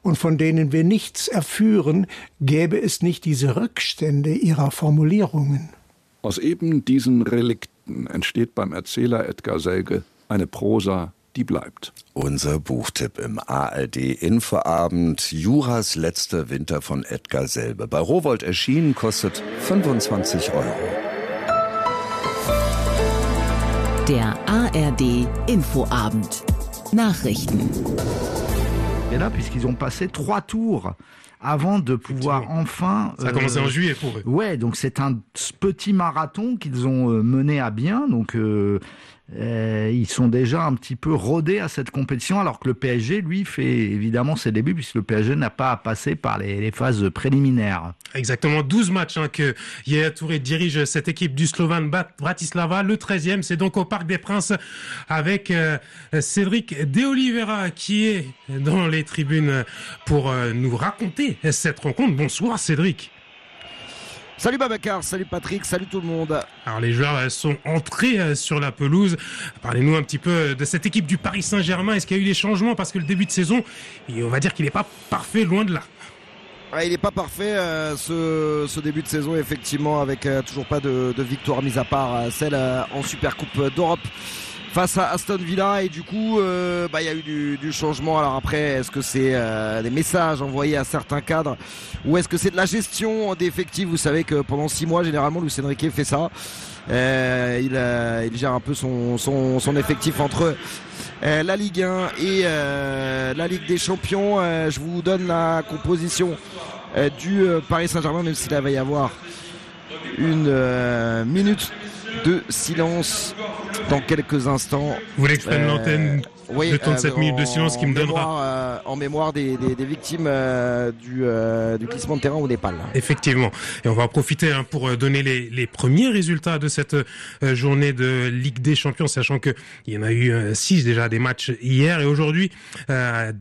und von denen wir nichts erführen, gäbe es nicht diese Rückstände ihrer Formulierungen. Aus eben diesen Relikten entsteht beim Erzähler Edgar Selge eine Prosa, die bleibt. Unser Buchtipp im ARD-Infoabend: Juras letzter Winter von Edgar Selge. Bei Rowohlt erschienen, kostet 25 €. Der ARD-Infoabend. Nachrichten. Et là, puisqu'ils ont passé 3 tours avant de pouvoir enfin... Ça a commencé en juillet pour eux. Ouais, donc c'est un petit marathon qu'ils ont mené à bien. Donc ils sont déjà un petit peu rodés à cette compétition, alors que le PSG, lui, fait évidemment ses débuts, puisque le PSG n'a pas à passer par les phases préliminaires. Exactement, 12 matchs que Yaya Touré dirige cette équipe du Slovan Bratislava. Le 13e, c'est donc au Parc des Princes avec Cédric De Oliveira qui est dans les tribunes pour nous raconter cette rencontre. Bonsoir Cédric. Salut Babacar, salut Patrick, salut tout le monde. Alors les joueurs sont entrés sur la pelouse. Parlez-nous un petit peu de cette équipe du Paris Saint-Germain. Est-ce qu'il y a eu des changements? Parce que le début de saison, on va dire qu'il n'est pas parfait, loin de là. Ouais, il n'est pas parfait ce début de saison, effectivement, avec toujours pas de victoire, mise à part celle en Supercoupe d'Europe face à Aston Villa. Et du coup il y a eu du changement. Alors après, est-ce que c'est des messages envoyés à certains cadres, ou est-ce que c'est de la gestion d'effectifs? Vous savez que pendant 6 mois, généralement, Luis Enrique fait ça. Il gère un peu son effectif entre la Ligue 1 et la Ligue des Champions. Je vous donne la composition du Paris Saint-Germain, même s'il va y avoir une minute de silence dans quelques instants. Vous voulez que je prenne l'antenne? Oui, le temps de cette minute de silence qui me donnera en mémoire des victimes du glissement de terrain au Népal. Effectivement, et on va en profiter pour donner les premiers résultats de cette journée de Ligue des Champions, sachant que il y en a eu 6 déjà des matchs hier, et aujourd'hui à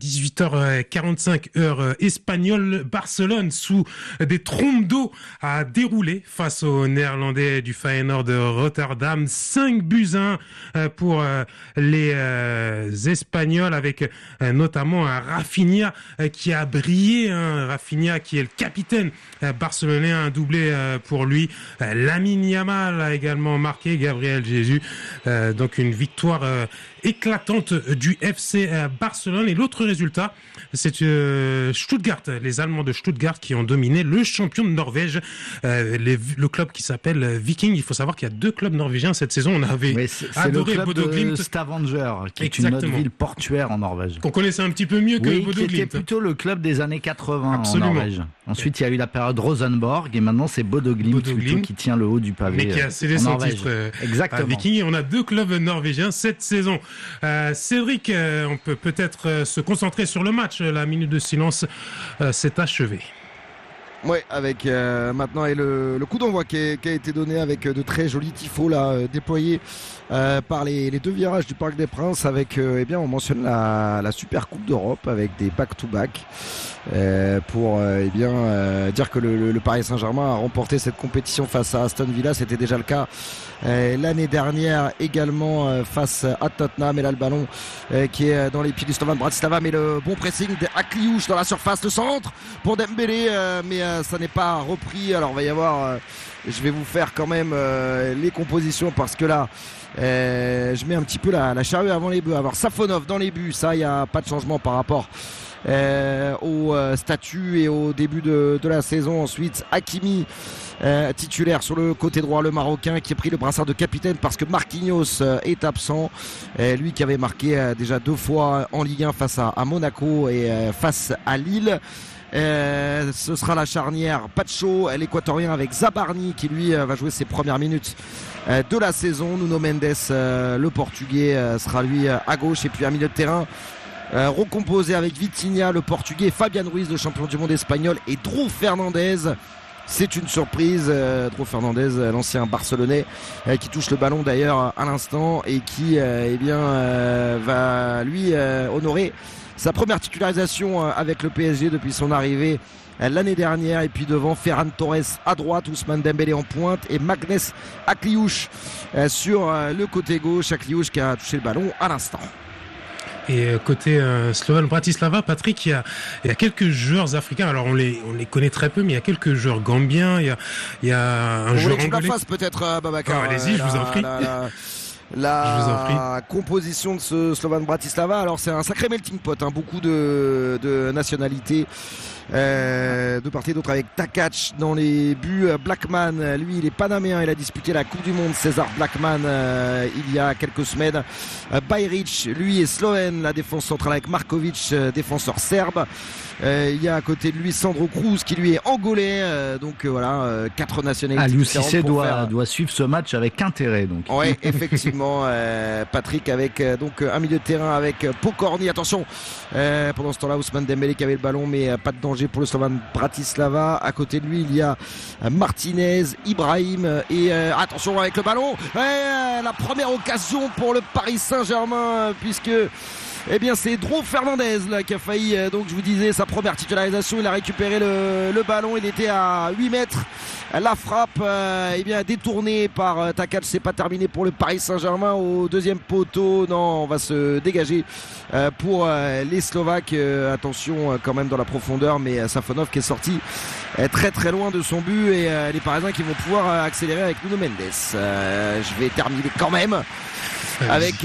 18h45 heure espagnole, Barcelone sous des trompes d'eau a déroulé face aux Néerlandais du Feyenoord de Rotterdam. 5-1 pour les Espagnols, avec notamment un Rafinha qui a brillé, Rafinha qui est le capitaine barcelonais, un doublé pour lui. Lamine Yamal a également marqué, Gabriel Jesus, donc une victoire éclatante du FC Barcelone. Et l'autre résultat, c'est Stuttgart, les Allemands de Stuttgart qui ont dominé le champion de Norvège, le club qui s'appelle Viking. Il faut savoir qu'il y a 2 clubs norvégiens cette saison. On avait adoré Bodo Glimt, Stavanger, qui est une autre ville portuaire en Norvège, qu'on connaissait un petit peu mieux que Bodo Glimt, qui était plutôt le club des années 80. Absolument. En Norvège. Ensuite, il y a eu la période Rosenborg, et maintenant c'est Bodo Glimt qui tient le haut du pavé. Mais qui a cédé son titre à Viking. Et on a 2 clubs norvégiens cette saison. Cédric, on peut peut-être se concentrer sur le match. La minute de silence s'est achevée. Ouais, avec maintenant et le coup d'envoi qui a été donné avec de très jolis tifos là déployés par les 2 virages du Parc des Princes, avec on mentionne la Super Coupe d'Europe avec des back-to-back pour dire que le Paris Saint-Germain a remporté cette compétition face à Aston Villa. C'était déjà le cas l'année dernière également face à Tottenham. Et là, le ballon qui est dans les pieds du Slovan Bratislava, mais le bon pressing d'Akliouche dans la surface, le centre pour Dembélé, mais ça n'est pas repris. Alors il va y avoir je vais vous faire quand même les compositions, parce que là je mets un petit peu la charrue avant les bœufs. Alors Safonov dans les buts, ça il n'y a pas de changement par rapport au statut et au début de la saison. Ensuite Hakimi titulaire sur le côté droit, le Marocain qui a pris le brassard de capitaine parce que Marquinhos est absent, lui qui avait marqué déjà 2 fois en Ligue 1 face à Monaco et face à Lille. Ce sera la charnière Pacho, l'équatorien, avec Zabarni qui lui va jouer ses premières minutes de la saison. Nuno Mendes, le portugais, sera lui à gauche, et puis un milieu de terrain recomposé avec Vitinha, le portugais, Fabian Ruiz, le champion du monde espagnol, et Drew Fernandez. C'est une surprise, Drew Fernandez, l'ancien Barcelonais, qui touche le ballon d'ailleurs à l'instant, et qui va lui honorer sa première titularisation avec le PSG depuis son arrivée l'année dernière. Et puis devant, Ferran Torres à droite, Ousmane Dembélé en pointe, et Magnès Akliouche sur le côté gauche. Akliouche qui a touché le ballon à l'instant. Et côté Slovan Bratislava, Patrick, il y a quelques joueurs africains. Alors on les connaît très peu, mais il y a quelques joueurs gambiens. Il y a un joueur anglais. angolais. La face peut-être, Babacar. Allez-y, je vous en prie. La composition de ce Slovan Bratislava, alors c'est un sacré melting pot, beaucoup de nationalités. De part et d'autre, avec Takac dans les buts. Blackman, lui il est panaméen, il a disputé la Coupe du Monde, César Blackman, il y a quelques semaines. Bajrić, lui est slovène, la défense centrale avec Markovic, défenseur serbe. Il y a à côté de lui Sandro Cruz qui lui est angolais, donc voilà, 4 nationalités. Aliou Cissé doit suivre ce match avec intérêt, donc. Oui, effectivement, Patrick, avec donc un milieu de terrain avec Pokorny. Attention, pendant ce temps-là, Ousmane Dembélé qui avait le ballon, mais pas de danger pour le Slovan Bratislava. À côté de lui, il y a Martinez, Ibrahim et attention avec le ballon. La première occasion pour le Paris Saint-Germain, puisque c'est Dro Fernandez là, qui a failli, donc je vous disais, sa première titularisation. Il a récupéré le ballon, il était à 8 mètres. La frappe détournée par Takac, c'est pas terminé pour le Paris Saint-Germain. Au deuxième poteau, non, on va se dégager pour les Slovaques. Attention quand même dans la profondeur, mais Safonov qui est sorti très très loin de son but, et les Parisiens qui vont pouvoir accélérer avec Nuno Mendes. Je vais terminer quand même avec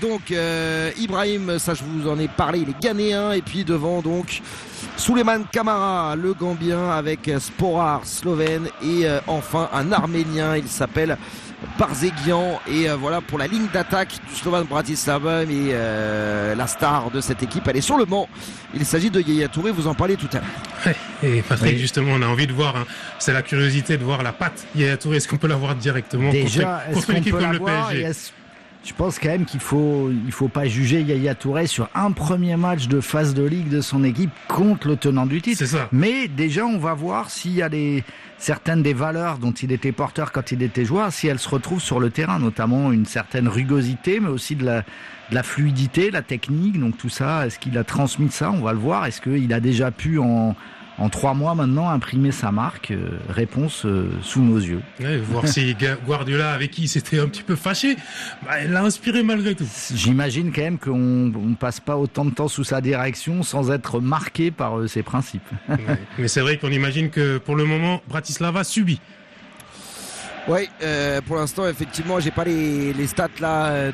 Ibrahim, ça je vous en ai parlé, il est ghanéen, et puis devant donc Souleymane Camara, le Gambien, avec Sporar, slovène, et enfin un Arménien, il s'appelle Barzegian. Et voilà pour la ligne d'attaque du Slovan Bratislava. Mais la star de cette équipe, elle est sur le banc. Il s'agit de Yaya Touré, vous en parlez tout à l'heure. Et Patrick, justement, on a envie de voir, c'est la curiosité de voir la patte Yaya Touré. Est-ce qu'on peut la voir directement contre une équipe comme le PSG? Je pense quand même qu'il faut pas juger Yaya Touré sur un premier match de phase de ligue de son équipe contre le tenant du titre. C'est ça. Mais déjà, on va voir s'il y a certaines des valeurs dont il était porteur quand il était joueur, si elles se retrouvent sur le terrain, notamment une certaine rugosité, mais aussi de la fluidité, la technique. Donc tout ça, est-ce qu'il a transmis ça? On va le voir. Est-ce qu'il a déjà pu en 3 mois maintenant imprimer sa marque? Réponse sous nos yeux. Ouais, voir si Guardiola, avec qui il s'était un petit peu fâché, il l'a inspiré malgré tout. J'imagine quand même qu'on passe pas autant de temps sous sa direction sans être marqué par ses principes. Ouais, mais c'est vrai qu'on imagine que pour le moment Bratislava subit. Oui, pour l'instant, effectivement, j'ai pas les stats là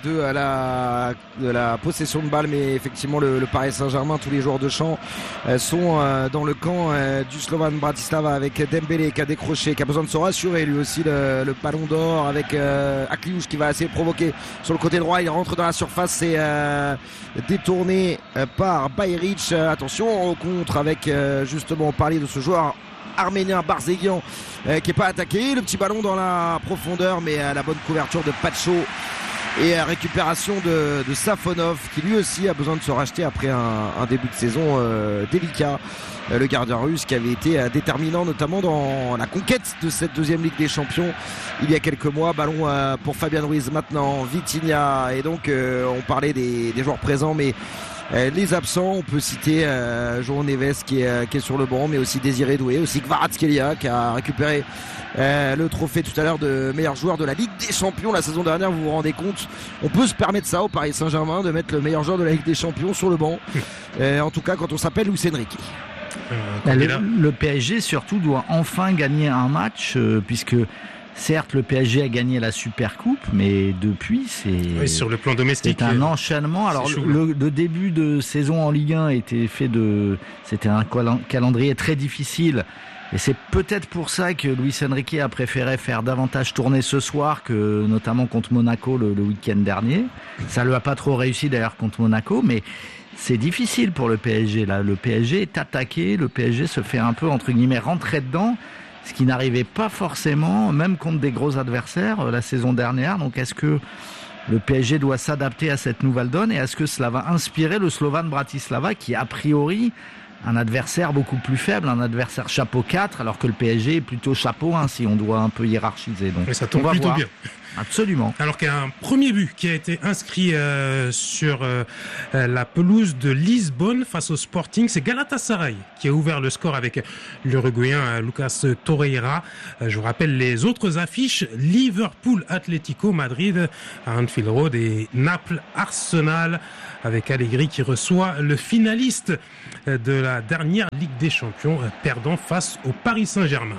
de la possession de balle, mais effectivement, le Paris Saint-Germain, tous les joueurs de champ sont dans le camp du Slovan Bratislava, avec Dembélé qui a décroché, qui a besoin de se rassurer lui aussi le ballon d'or, avec Akliouche qui va essayer de provoquer sur le côté droit. Il rentre dans la surface, c'est détourné par Bajrić. Attention, on contre avec justement, on parlait de ce joueur arménien Barzegian qui est pas attaqué, le petit ballon dans la profondeur, mais à la bonne couverture de Pacho, et récupération de Safonov qui lui aussi a besoin de se racheter après un début de saison délicat, le gardien russe qui avait été déterminant notamment dans la conquête de cette deuxième Ligue des Champions il y a quelques mois. Ballon pour Fabian Ruiz maintenant, Vitinha, et donc on parlait des joueurs présents, mais les absents, on peut citer João Neves qui est sur le banc, mais aussi Désiré Doué, aussi Kvaratskhelia qui a récupéré le trophée tout à l'heure de meilleur joueur de la Ligue des Champions la saison dernière. Vous vous rendez compte, on peut se permettre ça au Paris Saint-Germain, de mettre le meilleur joueur de la Ligue des Champions sur le banc, en tout cas quand on s'appelle Luis Enrique. Le PSG surtout doit enfin gagner un match, puisque certes, le PSG a gagné la Supercoupe, mais depuis, sur le plan domestique, c'est un enchaînement. Alors, le début de saison en Ligue 1 c'était un calendrier très difficile. Et c'est peut-être pour ça que Luis Enrique a préféré faire davantage tourner ce soir que notamment contre Monaco le week-end dernier. Ça lui a pas trop réussi d'ailleurs contre Monaco, mais c'est difficile pour le PSG. Là, le PSG est attaqué, le PSG se fait un peu, entre guillemets, rentrer dedans, ce qui n'arrivait pas forcément, même contre des gros adversaires la saison dernière. Donc est-ce que le PSG doit s'adapter à cette nouvelle donne, et est-ce que cela va inspirer le Slovan Bratislava, qui a priori un adversaire beaucoup plus faible, un adversaire chapeau 4, alors que le PSG est plutôt chapeau 1, si on doit un peu hiérarchiser. Donc ça tombe plutôt bien. Absolument. Alors qu'il y a un premier but qui a été inscrit sur la pelouse de Lisbonne face au Sporting. C'est Galatasaray qui a ouvert le score avec l'Uruguayen Lucas Torreira. Je vous rappelle les autres affiches. Liverpool Atlético Madrid à Anfield Road et Naples Arsenal avec Allegri qui reçoit le finaliste de la dernière Ligue des Champions perdant face au Paris Saint-Germain.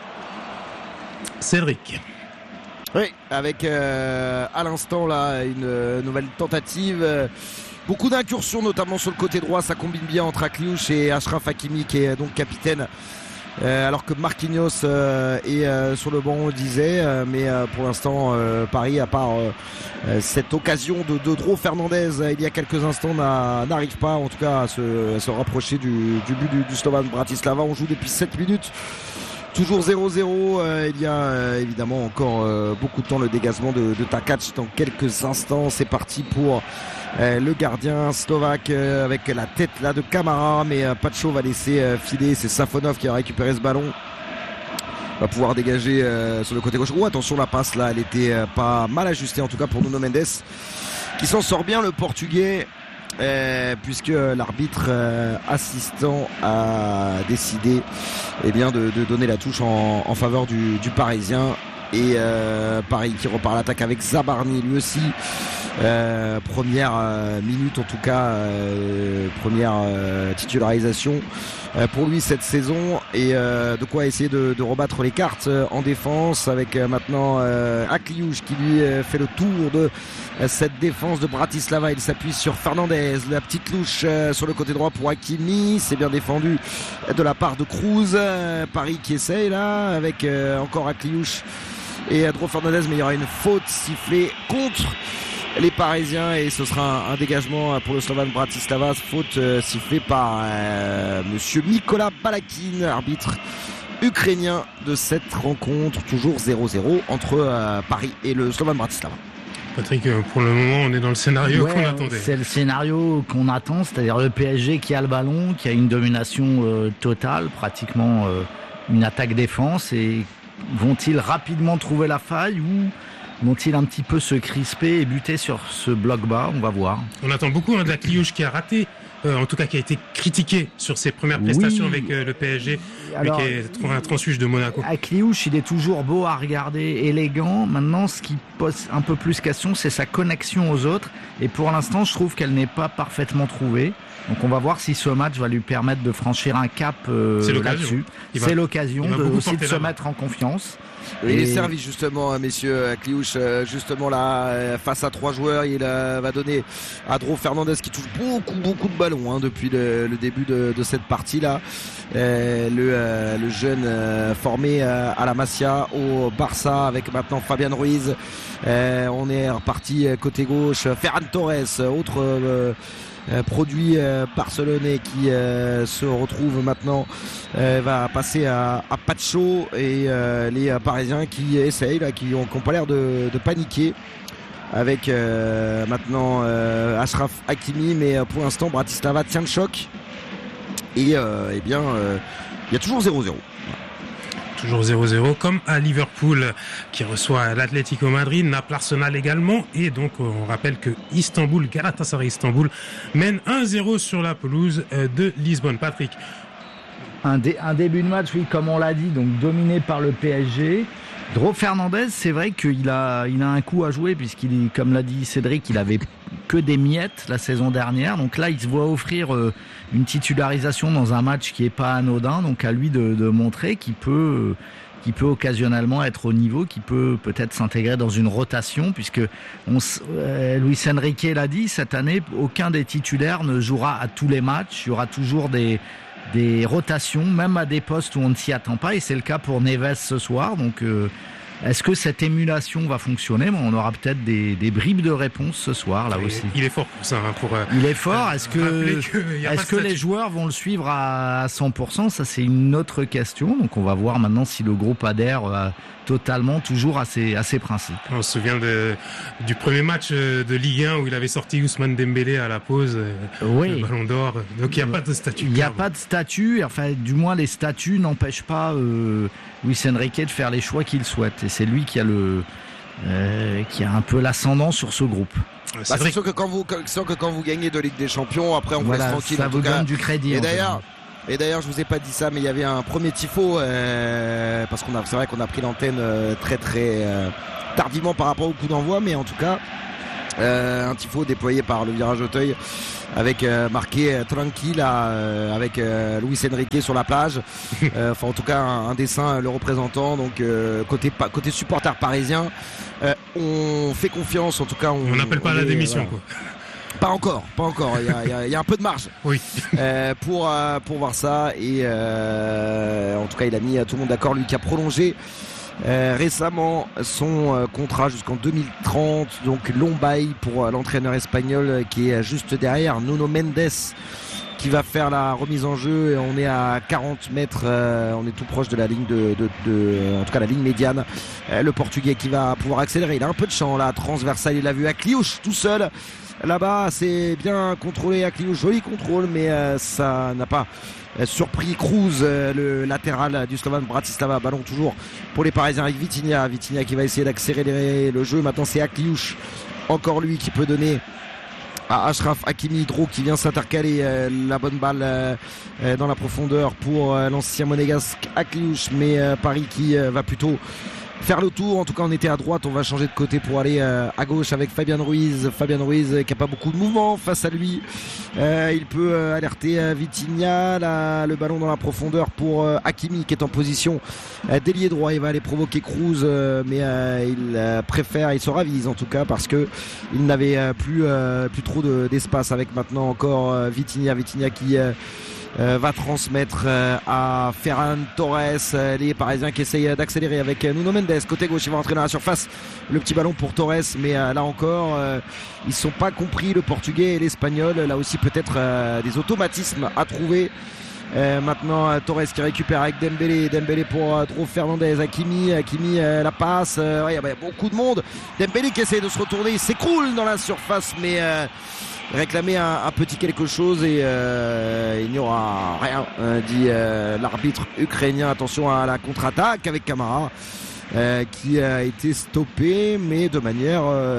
Cédric. Oui, avec à l'instant là une nouvelle tentative. Beaucoup d'incursions, notamment sur le côté droit. Ça combine bien entre Akliouche et Achraf Hakimi, qui est donc capitaine. Alors que Marquinhos est sur le banc, on le disait. Mais pour l'instant, Paris, à part cette occasion de Dro Fernandez il y a quelques instants, n'arrive pas en tout cas à se rapprocher du but du Slovan Bratislava. On joue depuis 7 minutes. Toujours 0-0, il y a évidemment encore beaucoup de temps. Le dégagement de Takac dans quelques instants. C'est parti pour le gardien slovaque avec la tête là de Camara, mais Pacho va laisser filer. C'est Safonov qui a récupéré ce ballon. Va pouvoir dégager sur le côté gauche. Oh, attention, la passe là, elle était pas mal ajustée en tout cas pour Nuno Mendes, qui s'en sort bien, le Portugais. Puisque l'arbitre assistant a décidé de donner la touche en faveur du Parisien. Et Paris qui repart à l'attaque avec Zabarni lui aussi. Première minute en tout cas, première titularisation pour lui cette saison, et de quoi essayer de rebattre les cartes en défense avec maintenant Akliouche qui lui fait le tour de cette défense de Bratislava. Il s'appuie sur Fernandez, la petite louche sur le côté droit pour Hakimi, c'est bien défendu de la part de Cruz. Paris qui essaye là avec encore Akliouche et Dro Fernandez, mais il y aura une faute sifflée contre les Parisiens et ce sera un dégagement pour le Slovan Bratislava. Faute sifflée par monsieur Mikola Balakin, arbitre ukrainien de cette rencontre. Toujours 0-0 entre Paris et le Slovan Bratislava. Patrick, pour le moment, on est dans le scénario qu'on attendait. C'est le scénario qu'on attend, c'est-à-dire le PSG qui a le ballon, qui a une domination totale, pratiquement une attaque-défense. Et vont-ils rapidement trouver la faille ou vont-ils un petit peu se crisper et buter sur ce bloc bas? On va voir. On attend beaucoup d'Akliouche qui a raté, en tout cas qui a été critiqué sur ses premières prestations avec le PSG, alors, mais qui est un transfuge de Monaco. Akliouche, il est toujours beau à regarder, élégant. Maintenant, ce qui pose un peu plus question, c'est sa connexion aux autres. Et pour l'instant, je trouve qu'elle n'est pas parfaitement trouvée. Donc on va voir si ce match va lui permettre de franchir un cap là-dessus. C'est l'occasion aussi de se mettre en confiance. Il est servi justement, messieurs, Akliouche, justement là, face à 3 joueurs. Il va donner à Dro Fernandez qui touche beaucoup de ballons depuis le début de cette partie-là. Le jeune formé à la Masia au Barça avec maintenant Fabian Ruiz. On est reparti côté gauche. Ferran Torres, autre produit barcelonais qui se retrouve maintenant, va passer à Pacho, et les Parisiens qui essayent là, qui ont pas l'air de paniquer avec maintenant Achraf Hakimi, mais pour l'instant Bratislava tient le choc et il y a toujours 0-0. Toujours 0-0 comme à Liverpool qui reçoit l'Atlético Madrid, Naples Arsenal également, et donc on rappelle que Galatasaray Istanbul mène 1-0 sur la pelouse de Lisbonne. Patrick. Un début de match, oui, comme on l'a dit, donc dominé par le PSG. Dro Fernandez, c'est vrai qu'il a un coup à jouer puisqu'il, comme l'a dit Cédric, il avait que des miettes la saison dernière. Donc là, il se voit offrir une titularisation dans un match qui est pas anodin. Donc à lui de montrer qu'il peut occasionnellement être au niveau, qu'il peut peut-être s'intégrer dans une rotation, puisque Luis Enrique l'a dit, cette année, aucun des titulaires ne jouera à tous les matchs. Il y aura toujours des rotations, même à des postes où on ne s'y attend pas, et c'est le cas pour Neves ce soir. Donc est-ce que cette émulation va fonctionner? On aura peut-être des bribes de réponse ce soir là aussi. Il est fort pour ça. Il est fort. Est-ce que les joueurs vont le suivre à 100%? Ça, c'est une autre question. Donc on va voir maintenant si le groupe adhère totalement toujours à ses principes. On se souvient du premier match de Ligue 1 où il avait sorti Ousmane Dembélé à la pause, le Ballon d'Or. Donc il n'y a pas de statut. Il n'y a pas de statut. Enfin, du moins les statuts n'empêchent pas Luis Enrique de faire les choix qu'il souhaite. Et c'est lui qui a qui a un peu l'ascendant sur ce groupe. C'est sûr que quand vous gagnez de Ligue des Champions, après on vous laisse tranquille. Ça vous donne du crédit. Et d'ailleurs, je vous ai pas dit ça, mais il y avait un premier tifo parce c'est vrai qu'on a pris l'antenne très très tardivement par rapport au coup d'envoi, mais en tout cas un tifo déployé par le Virage Auteuil avec marqué tranquille avec Luis Enrique sur la plage. Enfin, en tout cas, un dessin le représentant. Donc côté supporter parisien, on fait confiance. En tout cas, on n'appelle pas à la démission, quoi. Pas encore. Il y a un peu de marge. Oui. Pour voir ça. Et en tout cas, il a mis tout le monde d'accord. Lui qui a prolongé récemment son contrat jusqu'en 2030. Donc long bail pour l'entraîneur espagnol qui est juste derrière Nuno Mendes, qui va faire la remise en jeu. On est à 40 mètres, on est tout proche de la ligne en tout cas la ligne médiane. Le Portugais qui va pouvoir accélérer. Il a un peu de champ là, transversal. Il a vu Akliouche tout seul. Là-bas, c'est bien contrôlé. Akliouche, joli contrôle, mais ça n'a pas surpris Cruz, le latéral du Slovan Bratislava. Ballon toujours pour les Parisiens avec Vitinha qui va essayer d'accélérer le jeu. Maintenant, c'est Akliouche, encore lui qui peut donner à Achraf Hakimi. Dro qui vient s'intercaler la bonne balle dans la profondeur pour l'ancien monégasque Akliouche, mais Paris qui va plutôt faire le tour. En tout cas, on était à droite, on va changer de côté pour aller à gauche avec Fabian Ruiz qui a pas beaucoup de mouvement face à lui. Il peut alerter Vitinha, le ballon dans la profondeur pour Hakimi qui est en position d'ailier droit. Il va aller provoquer Cruz, mais il se ravise en tout cas parce que il n'avait plus trop d'espace avec maintenant encore Vitinha qui va transmettre à Ferran Torres. Les Parisiens qui essayent d'accélérer avec Nuno Mendes côté gauche. Il va rentrer dans la surface, le petit ballon pour Torres, mais là encore ils ne sont pas compris, le Portugais et l'Espagnol. Là aussi peut-être des automatismes à trouver. Maintenant Torres qui récupère avec Dembélé pour Dro Fernandez. Hakimi la passe, il y a beaucoup de monde. Dembélé qui essaie de se retourner, il s'écroule dans la surface, mais réclamer un petit quelque chose et il n'y aura rien, dit l'arbitre ukrainien. Attention à la contre-attaque avec Camara qui a été stoppé, mais de manière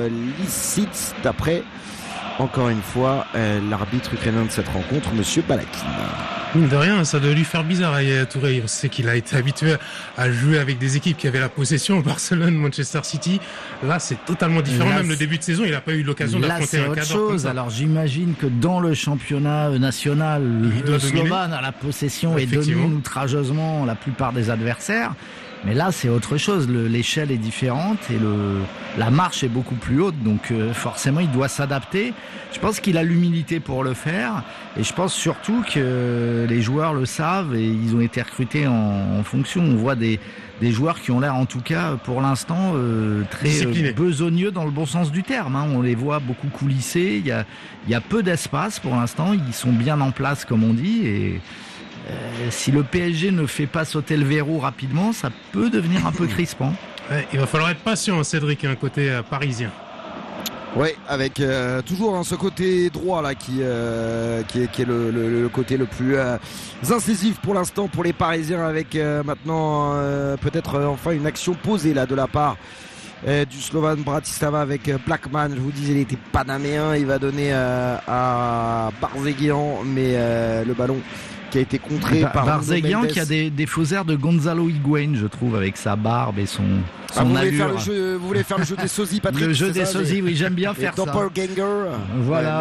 licite d'après, encore une fois, l'arbitre ukrainien de cette rencontre, monsieur Balakin. Mine de rien, ça doit lui faire bizarre à Yaya Touré. On sait qu'il a été habitué à jouer avec des équipes qui avaient la possession, Barcelone, Manchester City. Là, c'est totalement différent. Là, même le début de saison, il n'a pas eu l'occasion d'affronter un cadre comme ça. Alors, j'imagine que dans le championnat national, le Slovan a la possession et domine outrageusement la plupart des adversaires. Mais là, c'est autre chose. L'échelle est différente et la marche est beaucoup plus haute. Donc, forcément, il doit s'adapter. Je pense qu'il a l'humilité pour le faire. Et je pense surtout que les joueurs le savent et ils ont été recrutés en fonction. On voit des joueurs qui ont l'air, en tout cas, pour l'instant, très besogneux dans le bon sens du terme. On les voit beaucoup coulisser. Il y a peu d'espace pour l'instant. Ils sont bien en place, comme on dit. Et si le PSG ne fait pas sauter le verrou rapidement, ça peut devenir un peu crispant. Ouais, il va falloir être patient, Cédric, côté parisien. Oui, avec toujours ce côté droit là qui est le côté le plus incisif pour l'instant pour les Parisiens, avec maintenant peut-être enfin une action posée là de la part du Slovan Bratislava avec Blackman. Je vous disais, il était panaméen. Il va donner à Barzeghian, mais le ballon qui a été contré par Barzeghian, qui a des faux airs de Gonzalo Higuain, je trouve, avec sa barbe et son allure. Vous voulez faire le jeu des sosies, Patrick? Le jeu des sosies, oui, j'aime bien faire ça. Doppelganger. Voilà.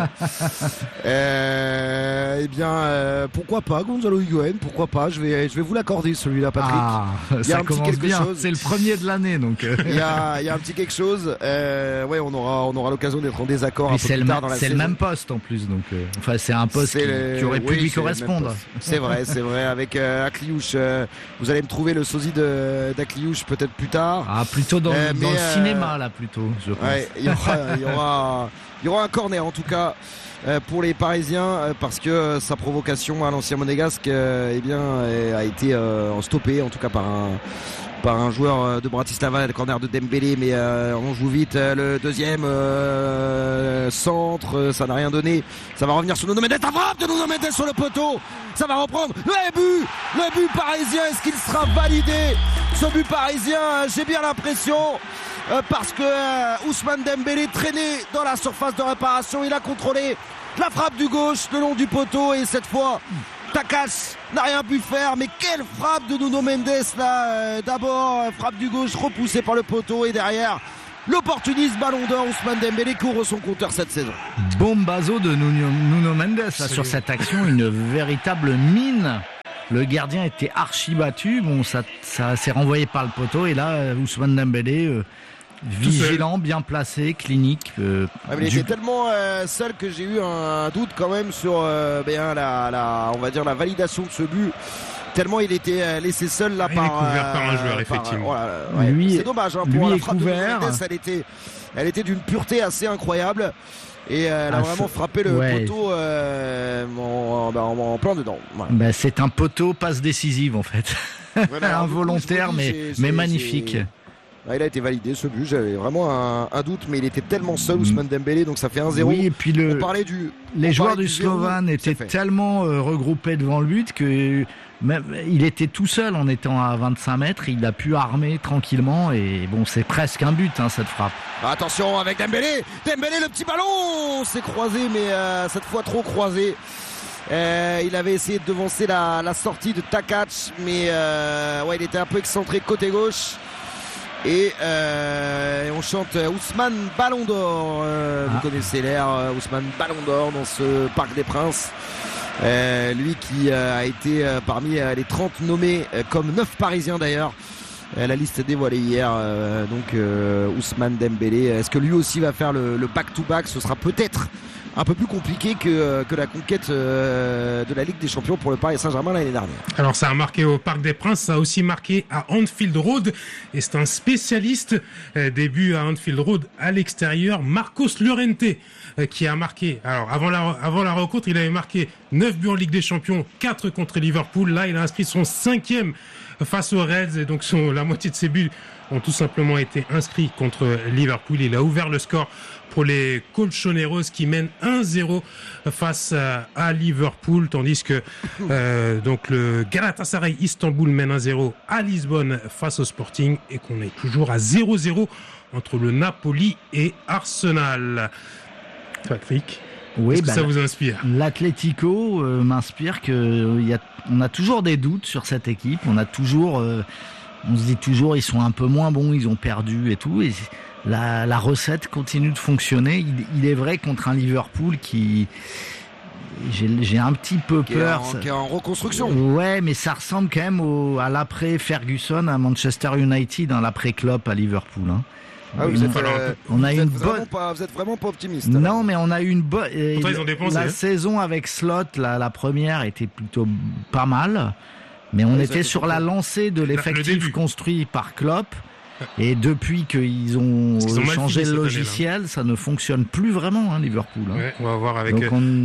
Eh bien, pourquoi pas Gonzalo Higuain? Pourquoi pas? Je vais vous l'accorder, celui-là, Patrick. Ça commence bien. C'est le premier de l'année, donc. Il y a un petit quelque chose. Ouais, on aura l'occasion d'être en désaccord un peu plus tard dans la saison. C'est le même poste en plus, donc. Enfin, c'est un poste qui aurait pu lui correspondre. C'est vrai. Avec Akliouche. Vous allez me trouver le sosie d'Akliouche peut-être plus tard. Plutôt dans le cinéma là, plutôt. Je pense. Ouais, il y aura un corner en tout cas pour les Parisiens, parce que sa provocation à l'ancien monégasque a été stoppée en tout cas par un joueur de Bratislava. Le corner de Dembélé, mais on joue vite. Le deuxième centre, ça n'a rien donné. Ça va revenir sur Nuno Mendes. La frappe de Nuno Mendes sur le poteau. Ça va reprendre. Le but parisien. Est-ce qu'il sera validé, ce but parisien? J'ai bien l'impression parce que Ousmane Dembélé traînait dans la surface de réparation. Il a contrôlé la frappe du gauche le long du poteau et cette fois Takac n'a rien pu faire. Mais quelle frappe de Nuno Mendes là, d'abord frappe du gauche repoussée par le poteau et derrière l'opportuniste ballon d'or Ousmane Dembélé qui ouvre son compteur cette saison. Bombazo de Nuno Mendes là, sur cette action, une véritable mine. Le gardien était archi battu, bon ça s'est renvoyé par le poteau et là Ousmane Dembélé vigilant, bien placé, clinique. Il était tellement seul que j'ai eu un doute quand même sur on va dire la validation de ce but. Tellement il était laissé seul là il est couvert par un joueur effectivement. C'est dommage pour la frappe de Mendes, elle était d'une pureté assez incroyable. Et elle a vraiment frappé le poteau en plein dedans. Ouais. C'est un poteau passe décisive en fait. Involontaire mais magnifique. Il a été validé ce but, j'avais vraiment un doute, mais il était tellement seul Ousmane Dembélé, donc ça fait 1-0. Oui, et puis les joueurs du Slovan étaient tellement regroupés devant le but que même, il était tout seul en étant à 25 mètres, il a pu armer tranquillement et bon, c'est presque un but cette frappe. Attention avec Dembélé, le petit ballon, c'est croisé, mais cette fois trop croisé. Il avait essayé de devancer la sortie de Takac, mais il était un peu excentré côté gauche. Et on chante Ousmane Ballon d'Or. Vous connaissez l'air Ousmane Ballon d'Or dans ce Parc des Princes. Lui qui a été parmi les 30 nommés comme 9 Parisiens d'ailleurs. La liste est dévoilée hier. Ousmane Dembélé. Est-ce que lui aussi va faire le back-to-back? Ce sera peut-être un peu plus compliqué que la conquête de la Ligue des Champions pour le Paris Saint-Germain l'année dernière. Alors ça a marqué au Parc des Princes, ça a aussi marqué à Anfield Road et c'est un spécialiste. Début à Anfield Road à l'extérieur, Marcos Llorente qui a marqué. Alors avant la rencontre, il avait marqué 9 buts en Ligue des Champions, 4 contre Liverpool. Là, il a inscrit son 5e face aux Reds et donc la moitié de ses buts ont tout simplement été inscrits contre Liverpool. Il a ouvert le score pour les Colchoneros qui mènent 1-0 face à Liverpool, tandis que donc le Galatasaray Istanbul mène 1-0 à Lisbonne face au Sporting et qu'on est toujours à 0-0 entre le Napoli et Arsenal. Patrick, qu'est-ce que ça vous inspire? L'Atlético m'inspire on a toujours des doutes sur cette équipe, on se dit toujours ils sont un peu moins bons, ils ont perdu et tout, et la recette continue de fonctionner. Il est vrai contre un Liverpool qui j'ai un petit peu peur. Qui est en reconstruction. Ouais, mais ça ressemble quand même à l'après Ferguson à Manchester United, l'après Klopp à Liverpool. Vous êtes vraiment pas optimiste. Non, mais on a eu une bonne. Ils ont dépensé, saison avec Slot, la première était plutôt pas mal, mais on était sur la lancée de l'effectif construit par Klopp. Et depuis qu'ils ont changé le logiciel, ça ne fonctionne plus vraiment, Liverpool. Ouais, on va voir avec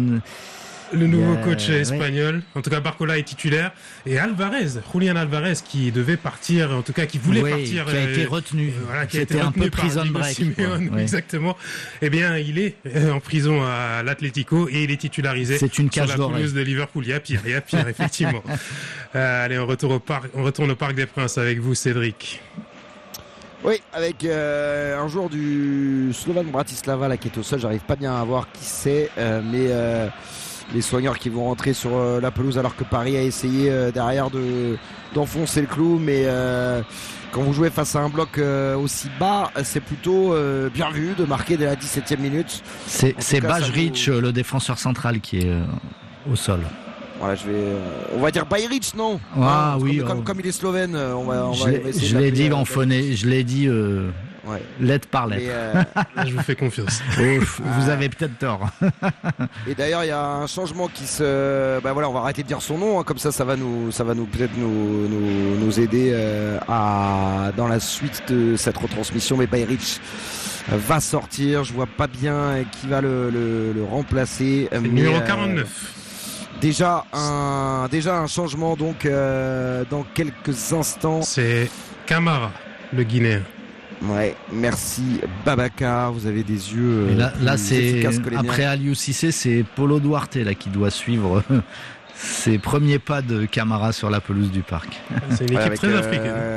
le nouveau coach espagnol. En tout cas, Barcola est titulaire. Et Julián Alvarez, qui devait partir, en tout cas, qui voulait partir. Qui a été retenu. C'était un peu prison break. Exactement. Eh bien, il est en prison à l'Atlético et il est titularisé sur la pelouse de Liverpool. Il y a pire, effectivement. Allez, on retourne au Parc des Princes avec vous, Cédric. Oui, avec un joueur du Slovan Bratislava là, qui est au sol. J'arrive pas bien à voir qui c'est, mais les soigneurs qui vont rentrer sur la pelouse alors que Paris a essayé derrière d'enfoncer le clou, mais quand vous jouez face à un bloc aussi bas, c'est plutôt bien vu de marquer dès la 17e minute. C'est Bajrić, le défenseur central, qui est au sol. Voilà, on va dire Bajrić, non? Comme il est slovène, je l'ai dit en phoné, je l'ai dit lettre par lettre. Je vous fais confiance. Vous avez peut-être tort. Et d'ailleurs, il y a un changement qui on va arrêter de dire son nom, comme ça va nous peut-être nous aider dans la suite de cette retransmission. Mais Bajrić va sortir, je vois pas bien qui va le remplacer. C'est le numéro 49. Déjà un changement donc dans quelques instants. C'est Camara, le Guinéen. Ouais, merci Babacar, vous avez des yeux là c'est après Aliou Cissé, c'est Paulo Duarte là qui doit suivre ses premiers pas de Camara sur la pelouse du parc. C'est une équipe très africaine.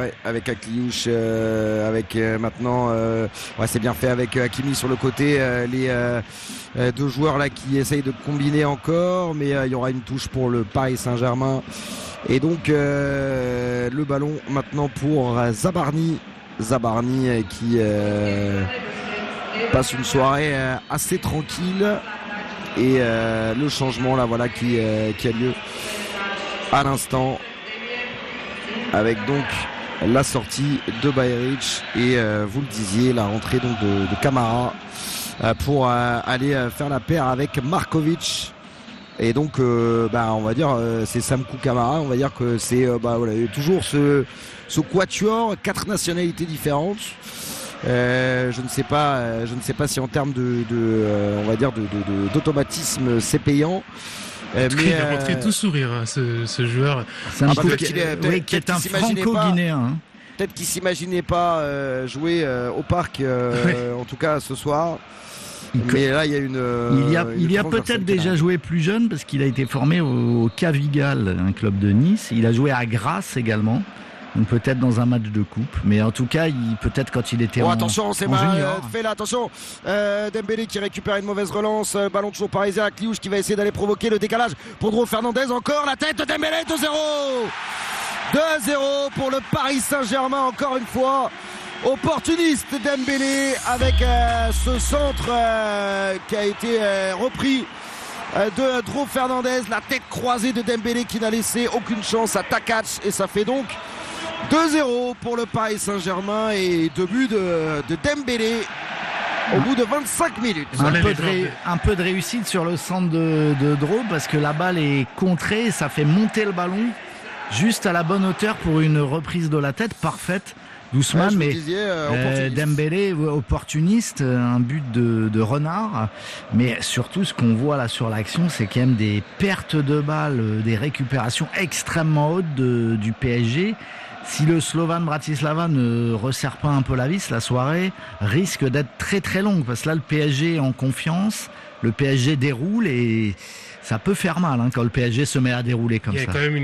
avec Akliouche, avec maintenant, c'est bien fait avec Hakimi sur le côté, les deux joueurs là qui essayent de combiner encore, mais il y aura une touche pour le Paris Saint-Germain. Et donc le ballon maintenant pour Zabarni qui passe une soirée assez tranquille. Et le changement là voilà qui a lieu à l'instant, avec donc la sortie de Bayeric et vous le disiez, la rentrée donc de Camara pour aller faire la paire avec Markovic. Et donc on va dire c'est Samkou Camara, on va dire que c'est toujours ce quatuor, 4 nationalités différentes. Je ne sais pas si en termes on va dire d'automatisme c'est payant. Mais il est rentré tout sourire, hein, ce joueur. C'est un peu qui est un franco-guinéen. Peut-être qu'il s'imaginait pas jouer au parc, en tout cas ce soir. Mais là, il y a il y a peut-être déjà joué plus jeune parce qu'il a été formé au Cavigal, un club de Nice. Il a joué à Grasse également. Donc peut-être dans un match de coupe, mais en tout cas, peut-être quand il était attention, c'est mal junior. Fait là, attention, Dembélé qui récupère une mauvaise relance, ballon toujours parisien à Kliouche qui va essayer d'aller provoquer le décalage pour Dro Fernandez, encore la tête de Dembélé, 2-0 pour le Paris Saint-Germain, encore une fois. Opportuniste Dembélé avec ce centre qui a été repris de Dro Fernandez, la tête croisée de Dembélé qui n'a laissé aucune chance à Takac, et ça fait donc 2-0 pour le Paris Saint-Germain et 2 buts de Dembélé au bout de 25 minutes. Un peu de réussite sur le centre de Dro parce que la balle est contrée et ça fait monter le ballon juste à la bonne hauteur pour une reprise de la tête parfaite. Doucement, mais Dembélé opportuniste, un but de renard, mais surtout ce qu'on voit là sur l'action, c'est quand même des pertes de balles, des récupérations extrêmement hautes du PSG. Si le Slovan Bratislava ne resserre pas un peu la vis, la soirée risque d'être très très longue, parce que là le PSG est en confiance, le PSG déroule et ça peut faire mal quand le PSG se met à dérouler comme ça. Il y a quand même une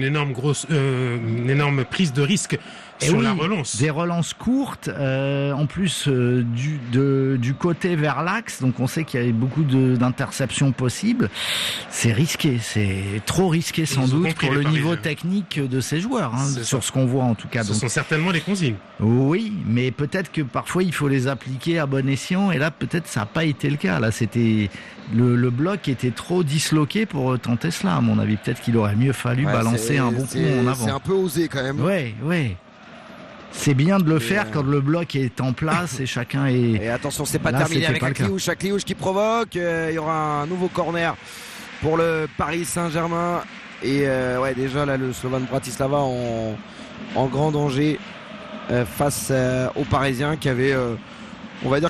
énorme prise de risque sur la relance. Des relances courtes, en plus du côté vers l'axe, donc on sait qu'il y a beaucoup d'interceptions possibles. C'est risqué, c'est trop risqué sans doute pour le niveau technique de ces joueurs, sur ce qu'on voit en tout cas. Ce sont certainement les consignes. Oui, mais peut-être que parfois il faut les appliquer à bon escient, et là peut-être ça n'a pas été le cas. Là c'était le bloc était trop disloqué pour tenter cela, à mon avis. Peut-être qu'il aurait mieux fallu balancer un bon coup en avant. C'est un peu osé quand même. Oui. C'est bien de le faire quand le bloc est en place et chacun est... Et attention, c'est pas terminé avec Akliouche qui provoque. Il y aura un nouveau corner pour le Paris Saint-Germain. Et déjà là, le Slovan Bratislava en grand danger face aux Parisiens qui avaient... on va dire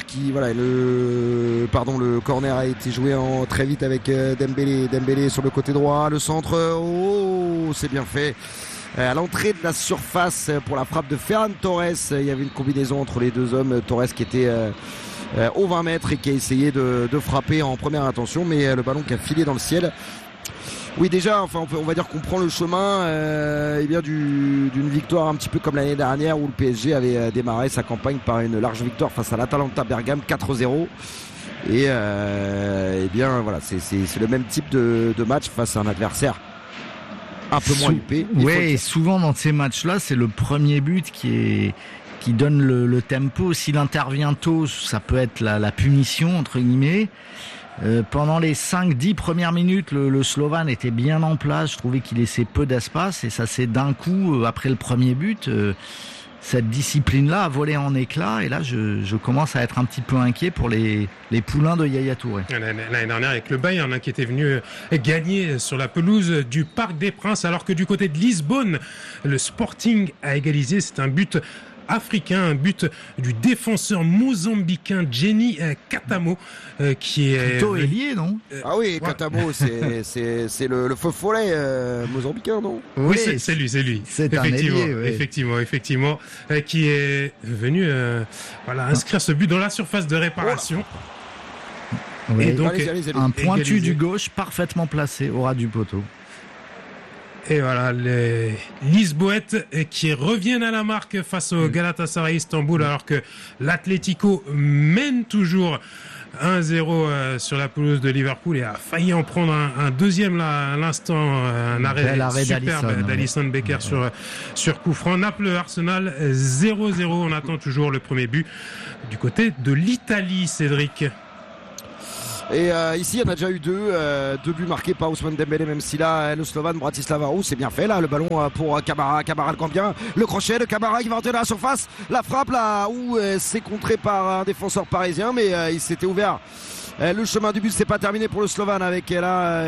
le corner a été joué très vite avec Dembélé sur le côté droit. Le centre, c'est bien fait. À l'entrée de la surface pour la frappe de Ferran Torres, il y avait une combinaison entre les deux hommes. Torres qui était au 20 mètres et qui a essayé de frapper en première intention, mais le ballon qui a filé dans le ciel. Oui, déjà, on va dire qu'on prend le chemin d'une victoire un petit peu comme l'année dernière où le PSG avait démarré sa campagne par une large victoire face à l'Atalanta Bergame 4-0. Et c'est le même type de match face à un adversaire un peu moins huppé. Oui, souvent dans ces matchs-là, c'est le premier but qui donne le tempo. S'il intervient tôt, ça peut être la punition, entre guillemets. Pendant les 5-10 premières minutes, le Slovan était bien en place. Je trouvais qu'il laissait peu d'espace et ça s'est d'un coup, après le premier but, cette discipline-là a volé en éclats. Et là, je commence à être un petit peu inquiet pour les poulains de Yaya Touré. L'année dernière, avec le Bayern qui était venu gagner sur la pelouse du Parc des Princes, alors que du côté de Lisbonne, le Sporting a égalisé. C'est un but africain, un but du défenseur mozambicain Jenny Katamo qui est plutôt ailier, non? Ah oui, Katamo, c'est le feu follet mozambicain, non? Oui, c'est lui. C'est effectivement, un ailier, effectivement, qui est venu inscrire ce but dans la surface de réparation. Oui. Et donc allez. Un pointu du gauche parfaitement placé au ras du poteau. Et voilà, les Lisboètes qui reviennent à la marque face au Galatasaray Istanbul, alors que l'Atlético mène toujours 1-0 sur la pelouse de Liverpool et a failli en prendre un deuxième là à l'instant, un arrêt superbe d'Alisson Becker sur coup franc. Naples-Arsenal 0-0, on attend toujours le premier but du côté de l'Italie, Cédric. Et ici, il y en a déjà eu deux buts marqués par Ousmane Dembélé, même si là, le Slovane Bratislava Varou, c'est bien fait là, le ballon pour Camara le Gambien, le crochet de Camara qui va entrer dans la surface, la frappe là où c'est contré par un défenseur parisien, mais il s'était ouvert. Le chemin du but, c'est pas terminé pour le Slovane avec là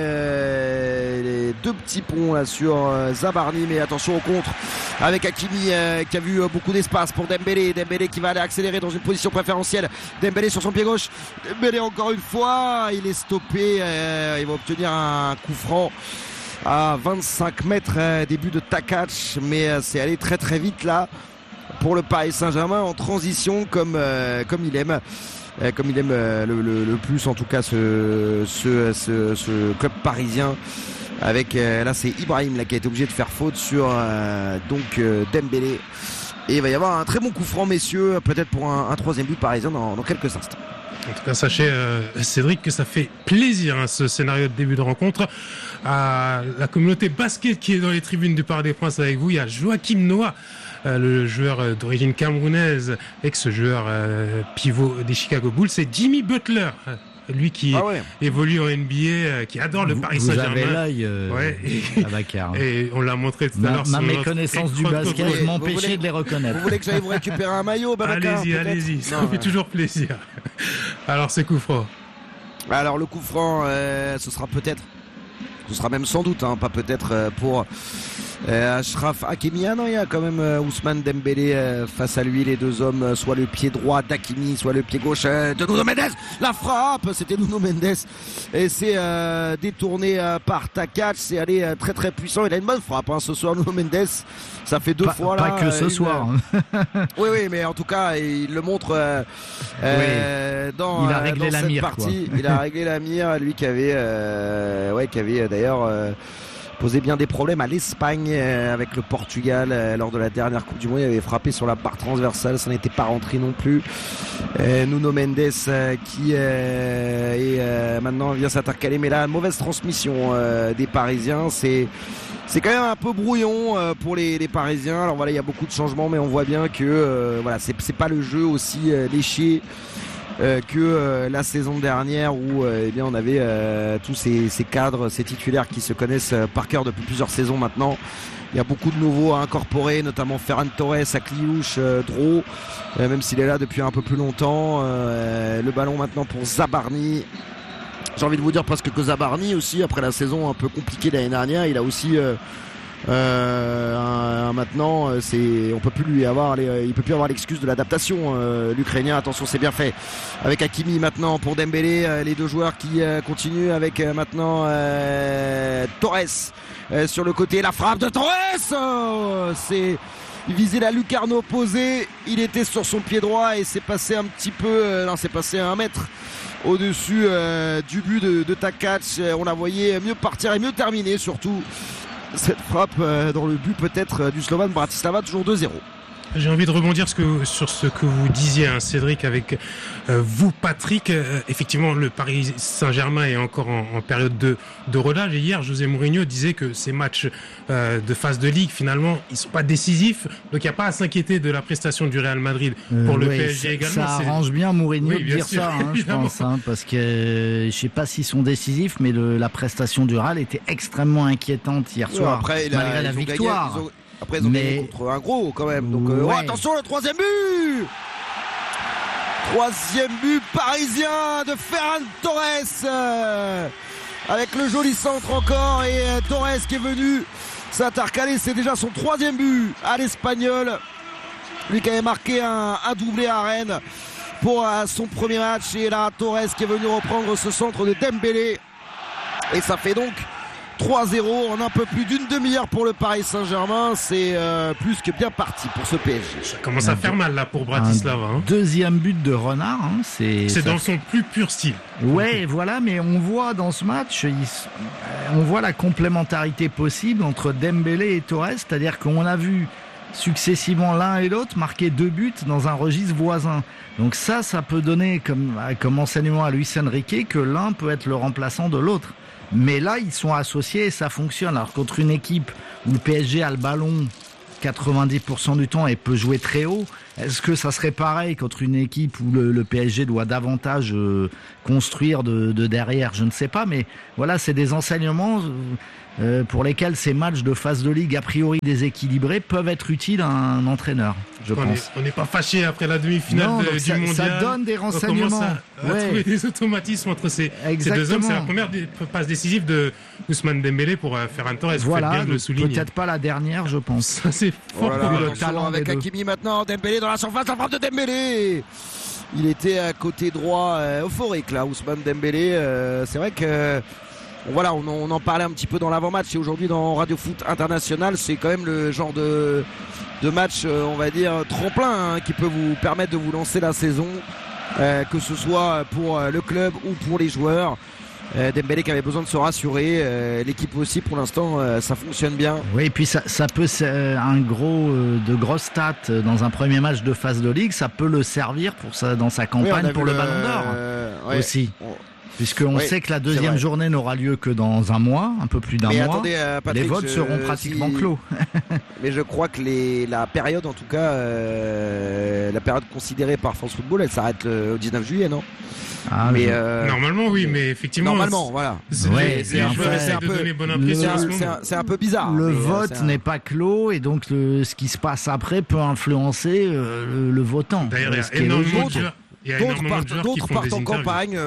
les deux petits ponts là sur Zabarni, mais attention au contre avec Hakimi qui a vu beaucoup d'espace pour Dembélé qui va aller accélérer dans une position préférentielle. Dembélé sur son pied gauche, Dembélé encore une fois, il est stoppé, il va obtenir un coup franc à 25 mètres début de Takac, mais c'est allé très très vite là pour le Paris Saint-Germain en transition comme il aime. Comme il aime le plus en tout cas ce club parisien avec là c'est Ibrahim là qui a été obligé de faire faute sur Dembélé, et il va y avoir un très bon coup franc messieurs, peut-être pour un troisième but parisien dans quelques instants. En tout cas, sachez, Cédric, que ça fait plaisir ce scénario de début de rencontre. À la communauté basket qui est dans les tribunes du Parc des Princes avec vous, il y a Joachim Noah, le joueur d'origine camerounaise, ex-joueur pivot des Chicago Bulls. C'est Jimmy Butler, lui qui évolue en NBA, qui adore le Paris Saint-Germain. Vous avez l'œil, Abakar. Et on l'a montré tout à l'heure. Ma méconnaissance du basket m'empêchait de les reconnaître. Vous voulez que j'aille vous récupérer un maillot, Babacar? Allez-y, ça fait toujours plaisir. Alors, c'est coup franc. Alors, le coup franc, ce sera même sans doute, pas peut-être pour Achraf Hakimi. Non, il y a quand même Ousmane Dembélé face à lui, les deux hommes, soit le pied droit d'Hakimi, soit le pied gauche de Nuno Mendes. La frappe, c'était Nuno Mendes et c'est détourné par Takac. C'est allé très très puissant. Il a une bonne frappe ce soir, Nuno Mendes. Ça fait deux fois là. Pas que ce soir. Oui, mais en tout cas, il le montre dans, il a réglé dans la cette mire, partie. Il a réglé la mire, lui qui avait d'ailleurs posé bien des problèmes à l'Espagne avec le Portugal lors de la dernière Coupe du Monde. Il avait frappé sur la barre transversale, ça n'était pas rentré non plus. Nuno Mendes qui maintenant vient s'intercaler, mais là mauvaise transmission des Parisiens. C'est quand même un peu brouillon pour les Parisiens. Alors voilà, il y a beaucoup de changements, mais on voit bien que c'est pas le jeu aussi léché que la saison dernière où on avait tous ces cadres, ces titulaires qui se connaissent par cœur depuis plusieurs saisons maintenant. Il y a beaucoup de nouveaux à incorporer, notamment Ferran Torres, Akliouche, Dro, même s'il est là depuis un peu plus longtemps. Le ballon maintenant pour Zabarni. J'ai envie de vous dire presque que Zabarni aussi, après la saison un peu compliquée l'année dernière, il a aussi maintenant on peut plus lui avoir il peut plus avoir l'excuse de l'adaptation, l'Ukrainien. Attention, c'est bien fait avec Hakimi maintenant pour Dembélé, les deux joueurs qui continuent avec maintenant Torres sur le côté, la frappe de Torres, il visait la lucarne opposée, il était sur son pied droit et c'est passé un petit peu c'est passé à 1 mètre au-dessus du but de Takac. On la voyait mieux partir et mieux terminer, surtout cette frappe dans le but peut-être du Slovan Bratislava, toujours 2-0. J'ai envie de rebondir sur ce que vous disiez, Cédric, avec vous, Patrick. Effectivement, le Paris Saint-Germain est encore en période de relâche. Et hier, José Mourinho disait que ces matchs de phase de Ligue, finalement, ils sont pas décisifs. Donc, il n'y a pas à s'inquiéter de la prestation du Real Madrid pour le PSG également. Ça arrange bien Mourinho de dire sûr, ça, je pense. Parce que je sais pas s'ils sont décisifs, mais la prestation du Real était extrêmement inquiétante hier soir, après, malgré la victoire. Après, ils ont gagné contre un gros quand même. Donc, attention, le troisième but! Troisième but parisien de Ferran Torres. Avec le joli centre encore. Et Torres qui est venu s'intercaler. C'est déjà son troisième but à l'Espagnol. Lui qui avait marqué un doublé à Rennes pour son premier match. Et là, Torres qui est venu reprendre ce centre de Dembélé. Et ça fait donc 3-0 en un peu plus d'une demi-heure pour le Paris Saint-Germain. C'est plus que bien parti pour ce PSG. Ça commence à faire mal là pour Bratislava. Hein. Deuxième but de Renard. Hein, c'est dans son plus pur style. Ouais, voilà, mais on voit dans ce match, on voit la complémentarité possible entre Dembélé et Torres, c'est-à-dire qu'on a vu successivement l'un et l'autre marquer 2 buts dans un registre voisin. Donc ça peut donner comme enseignement à Luis Enrique que l'un peut être le remplaçant de l'autre. Mais là, ils sont associés et ça fonctionne. Alors contre une équipe où le PSG a le ballon 90% du temps et peut jouer très haut, est-ce que ça serait pareil contre une équipe où le PSG doit davantage construire de derrière? Je ne sais pas, mais voilà, c'est des enseignements pour lesquels ces matchs de phase de ligue a priori déséquilibrés peuvent être utiles à un entraîneur, je pense. On n'est pas fâché après la demi-finale du mondial. Ça donne des renseignements. On commence à trouver des automatismes entre ces deux hommes. C'est la première passe décisive de Ousmane Dembélé pour Ferran Torres. Voilà, bien de le souligner. Peut-être pas la dernière, je pense. Ça, c'est fort pour le talent avec Hakimi maintenant. Dembélé dans la surface, la frappe de Dembélé. Il était à côté droit euphorique là, Ousmane Dembélé. C'est vrai que voilà, on en parlait un petit peu dans l'avant-match et aujourd'hui dans Radio Foot International, c'est quand même le genre de match, on va dire, tremplin qui peut vous permettre de vous lancer la saison, que ce soit pour le club ou pour les joueurs. Dembélé qui avait besoin de se rassurer, l'équipe aussi pour l'instant ça fonctionne bien. Oui, et puis ça peut de grosses stats dans un premier match de phase de ligue, ça peut le servir dans sa campagne pour le Ballon d'Or aussi. Puisqu'on sait que la deuxième journée n'aura lieu que dans un mois, un peu plus d'un mois. Attendez, Patrick, les votes seront pratiquement clos. Mais je crois que la période, en tout cas, la période considérée par France Football, elle s'arrête au 19 juillet, non? Normalement, oui, mais effectivement. Normalement, voilà. C'est un peu bizarre. Le vote n'est pas clos et donc ce qui se passe après peut influencer le votant. D'ailleurs, il y a énormément de joueurs. D'autres partent en campagne,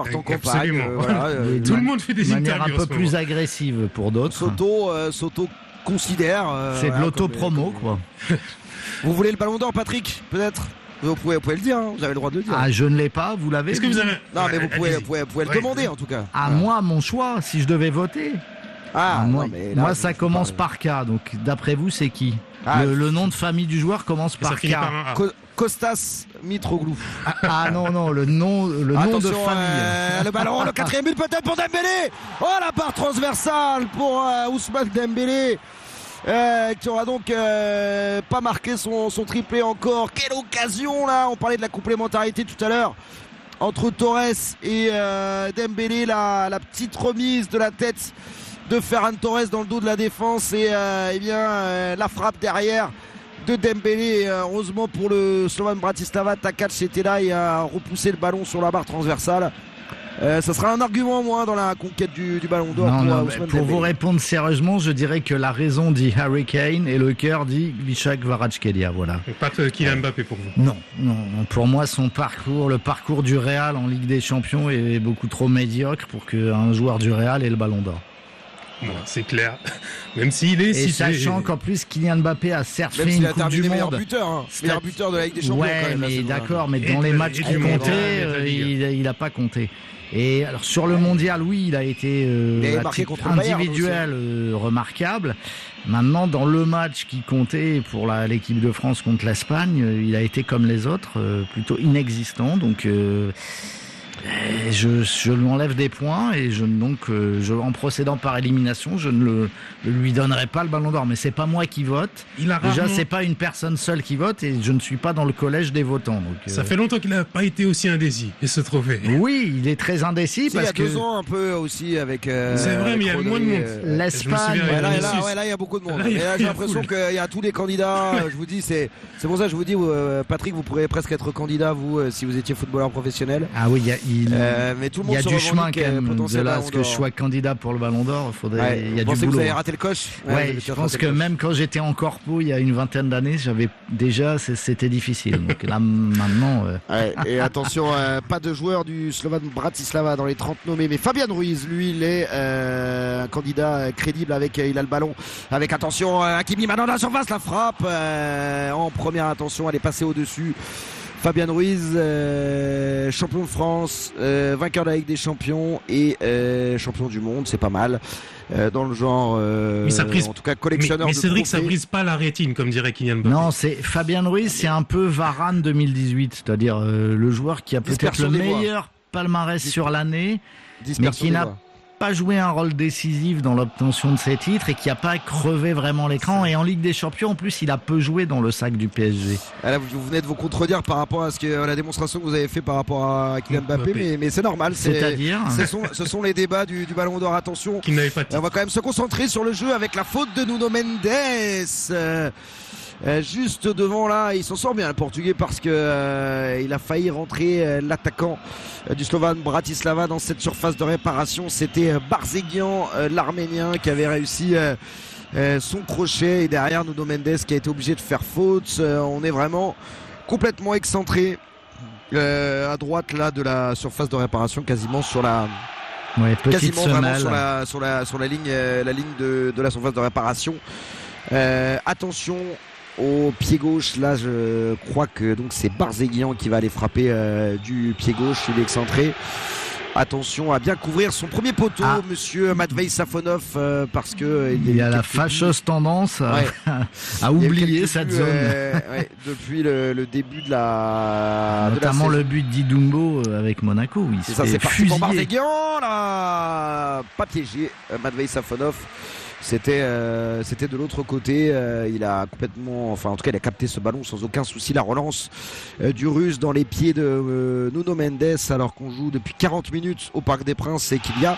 tout le monde fait des interviews. De manière un peu plus agressive pour d'autres. S'auto considère. C'est de l'auto-promo, quoi. Vous voulez le Ballon d'Or, Patrick? Peut-être? Vous pouvez le dire, hein, vous avez le droit de le dire. Ah, je ne l'ai pas, vous l'avez? Est-ce que vous avez... Non, mais vous pouvez le demander en tout cas. Moi, mon choix, si je devais voter. Moi, ça commence par K, donc d'après vous, c'est qui? Le nom de famille du joueur commence par K. Kostas Mitroglou. Non, le nom de famille. Le ballon, le 4e but peut-être pour Dembélé. Oh, la part transversale pour Ousmane Dembélé. Qui aura donc pas marqué son triplé encore. Quelle occasion là. On parlait de la complémentarité tout à l'heure entre Torres et Dembélé, la petite remise de la tête de Ferran Torres dans le dos de la défense et la frappe derrière de Dembélé. Heureusement pour le Slovan Bratislava, Takac était là et a repoussé le ballon sur la barre transversale. Ça sera un argument moins dans la conquête du Ballon d'Or pour vous répondre sérieusement, je dirais que la raison dit Harry Kane et le cœur dit Vishay Kvaratskhelia, voilà. Et pas Kylian Mbappé pour vous? Non, pour moi le parcours du Real en Ligue des Champions est beaucoup trop médiocre pour qu'un joueur du Real ait le Ballon d'Or. Bon, c'est clair. Même s'il est situé... sachant qu'en plus Kylian Mbappé a certes fait une Coupe du Monde. Meilleur buteur de la Ligue des Champions. Ouais, mais d'accord, mais dans les matchs qui comptaient, il n'a pas compté. Et alors sur le mondial, oui, il a été individuel remarquable. Maintenant, dans le match qui comptait pour l'équipe de France contre l'Espagne, il a été comme les autres, plutôt inexistant. Donc je lui enlève des points et en procédant par élimination, je ne lui donnerai pas le Ballon d'Or. Mais c'est pas moi qui vote. C'est pas une personne seule qui vote et je ne suis pas dans le collège des votants. Donc, ça fait longtemps qu'il n'a pas été aussi indécis et ce trophée. Oui, il est très indécis parce que. Il y a 2 ans un peu aussi avec. C'est vrai, mais il y a moins de monde. L'Espagne. Là, il y a beaucoup de monde. Et là, j'ai l'impression qu'il y a tous les candidats. Je vous dis, c'est pour ça que je vous dis, Patrick, vous pourriez presque être candidat vous si vous étiez footballeur professionnel. Ah oui, mais tout le monde il y a du chemin quand même de là à ce que je sois candidat pour le Ballon d'Or. Il y a du boulot. Vous avez raté le coche. Je pense que même quand j'étais en corpo il y a une vingtaine d'années, c'était difficile. Donc là maintenant. Et attention, pas de joueur du Slovan Bratislava dans les 30 nommés, mais Fabian Ruiz, lui, il est un candidat crédible il a le ballon. Avec attention, Hakimi maintenant dans la surface, la frappe en première intention, elle est passée au-dessus Fabian Ruiz, champion de France, vainqueur de la Ligue des Champions et champion du monde, c'est pas mal. Dans le genre, en tout cas collectionneur mais de Cédric, trophées. ça brise pas la rétine, comme dirait Kylian Mbappé. Non, c'est Fabian Ruiz, c'est un peu Varane 2018, c'est-à-dire le joueur qui a peut-être Dispersion le des voix. meilleur palmarès sur l'année, mais Dispersion qui des n'a voix. pas joué un rôle décisif dans l'obtention de ses titres et qui n'a pas crevé vraiment l'écran. Et en Ligue des Champions, en plus, il a peu joué dans le sac du PSG. Ah là, vous venez de vous contredire par rapport à la démonstration que vous avez fait par rapport à Kylian Mbappé, mais c'est normal. C'est-à-dire ce sont les débats du Ballon d'Or. Attention, Qui n'avait pas de on va quand même se concentrer sur le jeu avec la faute de Nuno Mendes. Juste devant là, il s'en sort bien le Portugais parce que il a failli rentrer l'attaquant du Slovan Bratislava dans cette surface de réparation. C'était Barzeghian, l'Arménien, qui avait réussi son crochet, et derrière Nuno Mendes qui a été obligé de faire faute. On est vraiment complètement excentré à droite là de la surface de réparation, quasiment sur la petite vraiment semelle. sur la ligne de la surface de réparation. Attention au pied gauche, là je crois que donc c'est Barzeghian qui va aller frapper du pied gauche, il est excentré. Attention à bien couvrir son premier poteau, monsieur Matvei Safonov, parce que il a la fâcheuse tendance à oublier cette zone. Depuis le début de la notamment le but d'Idumbo avec Monaco, oui. C'est parti pour Barzeghian, là, pas piégé, Matvei Safonov. C'était de l'autre côté. Il a complètement, en tout cas, il a capté ce ballon sans aucun souci. La relance du Russe dans les pieds de Nuno Mendes, alors qu'on joue depuis 40 minutes au Parc des Princes et qu'il y a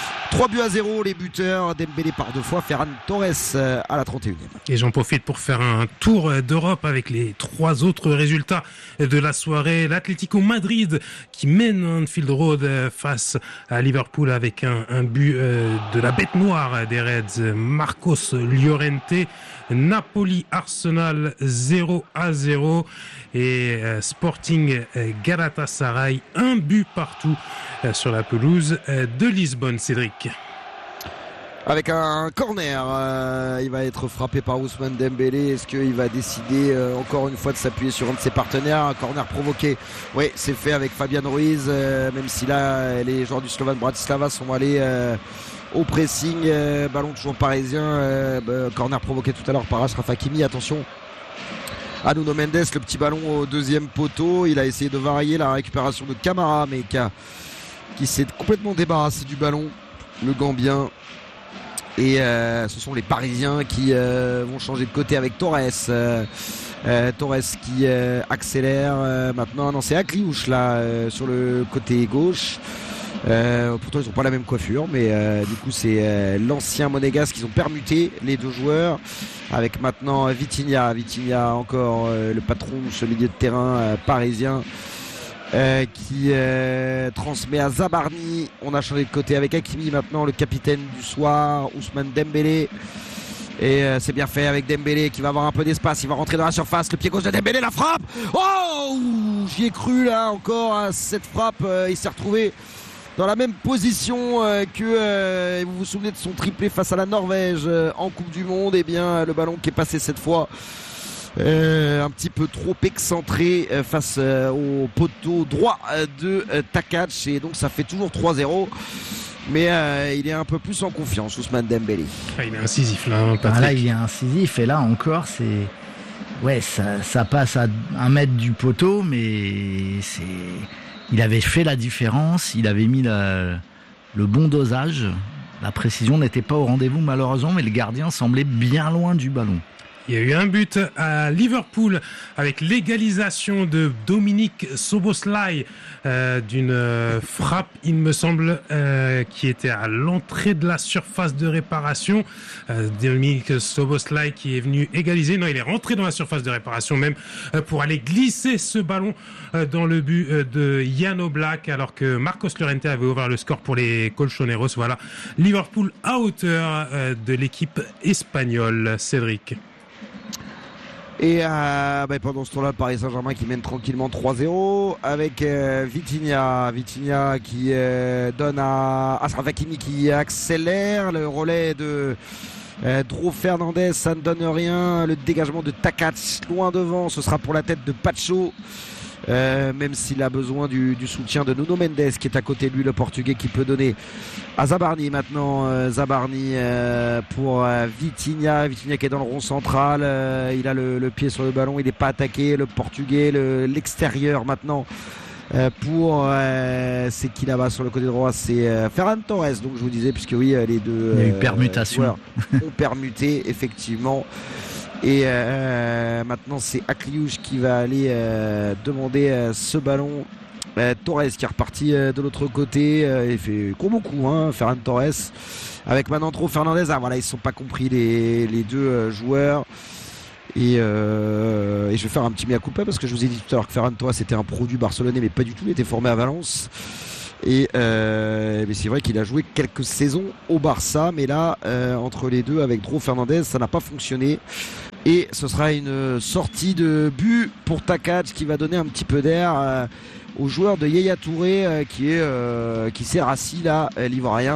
3-0, les buteurs Dembélé par 2 fois, Ferran Torres à la 31e. Et j'en profite pour faire un tour d'Europe avec les 3 autres résultats de la soirée. L'Atlético Madrid qui mène Anfield Road face à Liverpool avec un but de la bête noire des Reds, Marcos Llorente. Napoli Arsenal 0-0 et Sporting Galatasaray 1 but partout sur la pelouse de Lisbonne. Cédric. Avec un corner, il va être frappé par Ousmane Dembélé. Est-ce qu'il va décider encore une fois de s'appuyer sur un de ses partenaires? Un corner provoqué. Oui, c'est fait avec Fabian Ruiz, même si là les joueurs du Slovan Bratislava sont allés au pressing. Ballon toujours parisien. Corner provoqué tout à l'heure par Achraf Hakimi. Attention à Nuno Mendes, le petit ballon au deuxième poteau. Il a essayé de varier la récupération de Camara, mais qui s'est complètement débarrassé du ballon, le Gambien. Et ce sont les Parisiens qui vont changer de côté avec Torres. Torres qui accélère maintenant. Non, c'est Akliouche là sur le côté gauche. Pourtant ils n'ont pas la même coiffure, mais du coup c'est l'ancien monégasque qu'ils ont permuté, les deux joueurs, avec maintenant Vitinha encore le patron de ce milieu de terrain parisien, qui transmet à Zabarni. On a changé de côté avec Hakimi maintenant, le capitaine du soir, Ousmane Dembélé. Et c'est bien fait avec Dembélé qui va avoir un peu d'espace, il va rentrer dans la surface, le pied gauche de Dembélé, la frappe. Oh, j'y ai cru là encore à cette frappe. Il s'est retrouvé dans la même position que vous vous souvenez de son triplé face à la Norvège en Coupe du Monde. Et bien le ballon qui est passé cette fois un petit peu trop excentré face au poteau droit de Takac, et donc ça fait toujours 3-0. Mais il est un peu plus en confiance, Ousmane Dembélé. Il est incisif là, Patrick. Là il est incisif, et là encore c'est... Ouais, ça passe à 1 mètre du poteau, mais c'est... Il avait fait la différence, il avait mis le bon dosage. La précision n'était pas au rendez-vous malheureusement, mais le gardien semblait bien loin du ballon. Il y a eu un but à Liverpool avec l'égalisation de Dominique Szoboszlai d'une frappe, il me semble, qui était à l'entrée de la surface de réparation. Dominique Szoboszlai qui est venu égaliser. Non, il est rentré dans la surface de réparation même pour aller glisser ce ballon dans le but de Jan Oblak, alors que Marcos Llorente avait ouvert le score pour les Colchoneros. Voilà, Liverpool à hauteur de l'équipe espagnole. Cédric. Et pendant ce temps-là, le Paris Saint-Germain qui mène tranquillement 3-0 avec Vitinha qui donne à Achraf Hakimi qui accélère. Le relais de Dro Fernandez, ça ne donne rien. Le dégagement de Takac loin devant, ce sera pour la tête de Pacho. même s'il a besoin du soutien de Nuno Mendes qui est à côté de lui, le Portugais, qui peut donner à Zabarni maintenant. Zabarni pour Vitinha qui est dans le rond central, il a le pied sur le ballon, il n'est pas attaqué, le Portugais, l'extérieur maintenant pour c'est qui là-bas sur le côté droit, c'est Ferran Torres, donc je vous disais, puisque oui, les deux il y a eu permutation ont permuté effectivement. Et maintenant c'est Akliouche qui va aller demander ce ballon. Torres qui est reparti de l'autre côté, il fait gros beaucoup, Ferran Torres, avec maintenant trop Fernandez. Voilà, ils ne sont pas compris les deux joueurs. Et je vais faire un petit mea culpa parce que je vous ai dit tout à l'heure que Ferran Torres était un produit barcelonais, mais pas du tout, il était formé à Valence. Et mais c'est vrai qu'il a joué quelques saisons au Barça, mais là entre les deux avec Dro Fernandez, ça n'a pas fonctionné. Et ce sera une sortie de but pour Takac qui va donner un petit peu d'air au joueur de Yaya Touré qui s'est rassis là, l'Ivoirien.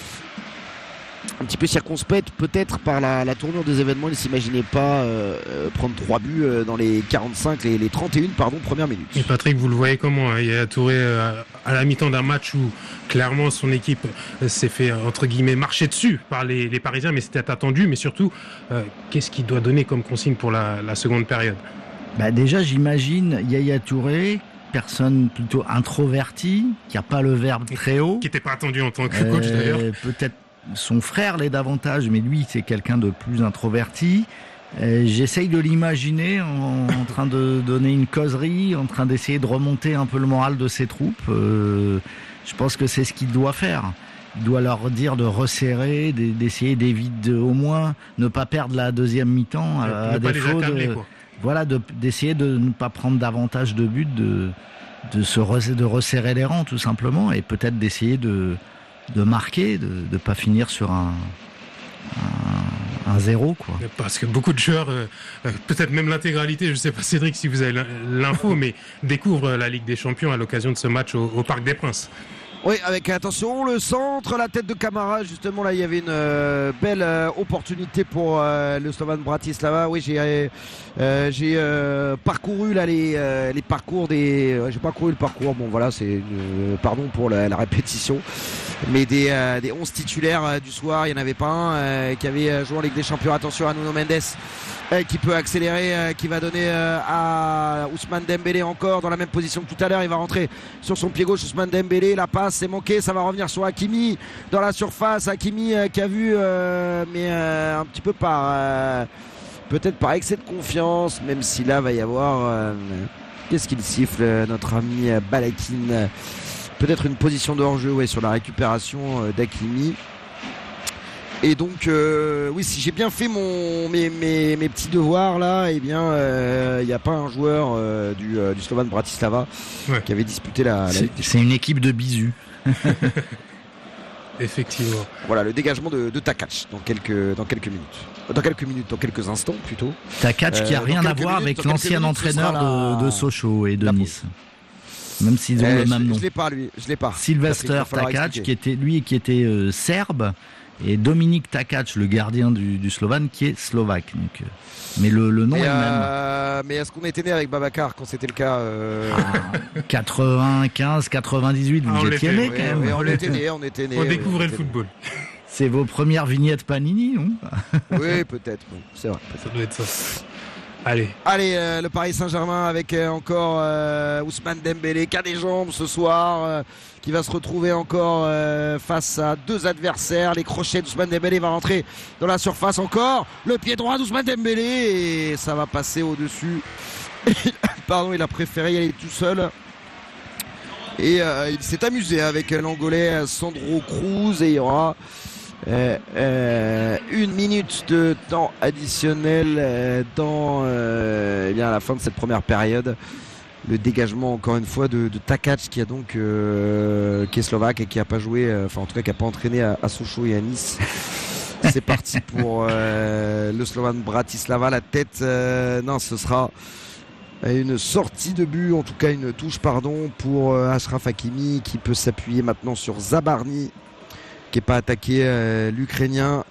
Un petit peu circonspect peut-être par la tournure des événements. Il ne s'imaginait pas prendre 3 buts dans les 45, les 31 premières minutes. Et Patrick, vous le voyez comment, Yaya Touré à la mi-temps d'un match où clairement son équipe s'est fait entre guillemets marcher dessus par les Parisiens, mais c'était attendu. Mais surtout, qu'est-ce qu'il doit donner comme consigne pour la seconde période? Déjà, j'imagine Yaya Touré, personne plutôt introvertie, qui n'a pas le verbe très haut, qui n'était pas attendu en tant que coach d'ailleurs. Peut-être son frère l'est davantage, mais lui c'est quelqu'un de plus introverti. J'essaye de l'imaginer en train de donner une causerie, en train d'essayer de remonter un peu le moral de ses troupes. Je pense que c'est ce qu'il doit faire. Il doit leur dire de resserrer, d'essayer d'éviter, au moins ne pas perdre la deuxième mi-temps, à défaut d'essayer de ne pas prendre davantage de buts, de resserrer les rangs tout simplement, et peut-être d'essayer de marquer, de pas finir sur un 0, quoi. Parce que beaucoup de joueurs, peut-être même l'intégralité, je sais pas Cédric si vous avez l'info, mais découvrent la Ligue des Champions à l'occasion de ce match au Parc des Princes. Oui, avec attention le centre, la tête de Camara, justement là il y avait une belle opportunité pour le Slovan Bratislava. Oui, j'ai parcouru là les parcours j'ai parcouru le parcours. Bon voilà, c'est pardon pour la répétition, mais des 11 titulaires du soir, il n'y en avait pas un qui avait joué en Ligue des Champions. Attention à Nuno Mendes qui peut accélérer, qui va donner à Ousmane Dembélé encore dans la même position que tout à l'heure. Il va rentrer sur son pied gauche, Ousmane Dembélé, la passe c'est manqué, ça va revenir sur Hakimi dans la surface. Hakimi qui a vu mais un petit peu peut-être par excès de confiance, même si là va y avoir qu'est-ce qu'il siffle notre ami Balakin, peut-être une position de hors-jeu sur la récupération d'Hakimi. Et donc oui, si j'ai bien fait mes petits devoirs là, il n'y a pas un joueur du Slovan Bratislava qui avait disputé la Ligue des Champions. C'est une équipe de bisous. Effectivement. Voilà le dégagement de Takac dans quelques instants plutôt. Takac qui a rien à voir avec l'ancien entraîneur de Sochaux et de Nice. Même s'ils ont le même nom. Je l'ai pas. Sylvester Takac qui était serbe, et Dominique Takac, le gardien du Slovan, qui est slovaque. Donc, mais le nom est le même. Mais est-ce qu'on était né avec Babacar quand c'était le cas 95, 98, vous étiez né quand même. On était né. On découvrait le football. C'est vos premières vignettes Panini, non? Oui, peut-être. Bon, c'est vrai. Ça doit être ça. Allez, le Paris Saint-Germain avec encore Ousmane Dembélé qui a des jambes ce soir, qui va se retrouver encore face à deux adversaires. Les crochets d'Ousmane Dembélé va rentrer dans la surface encore. Le pied droit d'Ousmane Dembélé et ça va passer au-dessus. Pardon, il a préféré y aller tout seul. Et il s'est amusé avec l'Angolais Sandro Cruz, et il y aura 1 minute de temps additionnel dans à la fin de cette première période. Le dégagement encore une fois de Takac qui a donc qui est slovaque et qui a pas joué, en tout cas qui a pas entraîné à Sochaux et à Nice. C'est parti pour le Slovan Bratislava. La tête, ce sera une sortie de but, en tout cas une touche pour Achraf Hakimi qui peut s'appuyer maintenant sur Zabarni qui n'est pas attaqué, l'Ukrainien.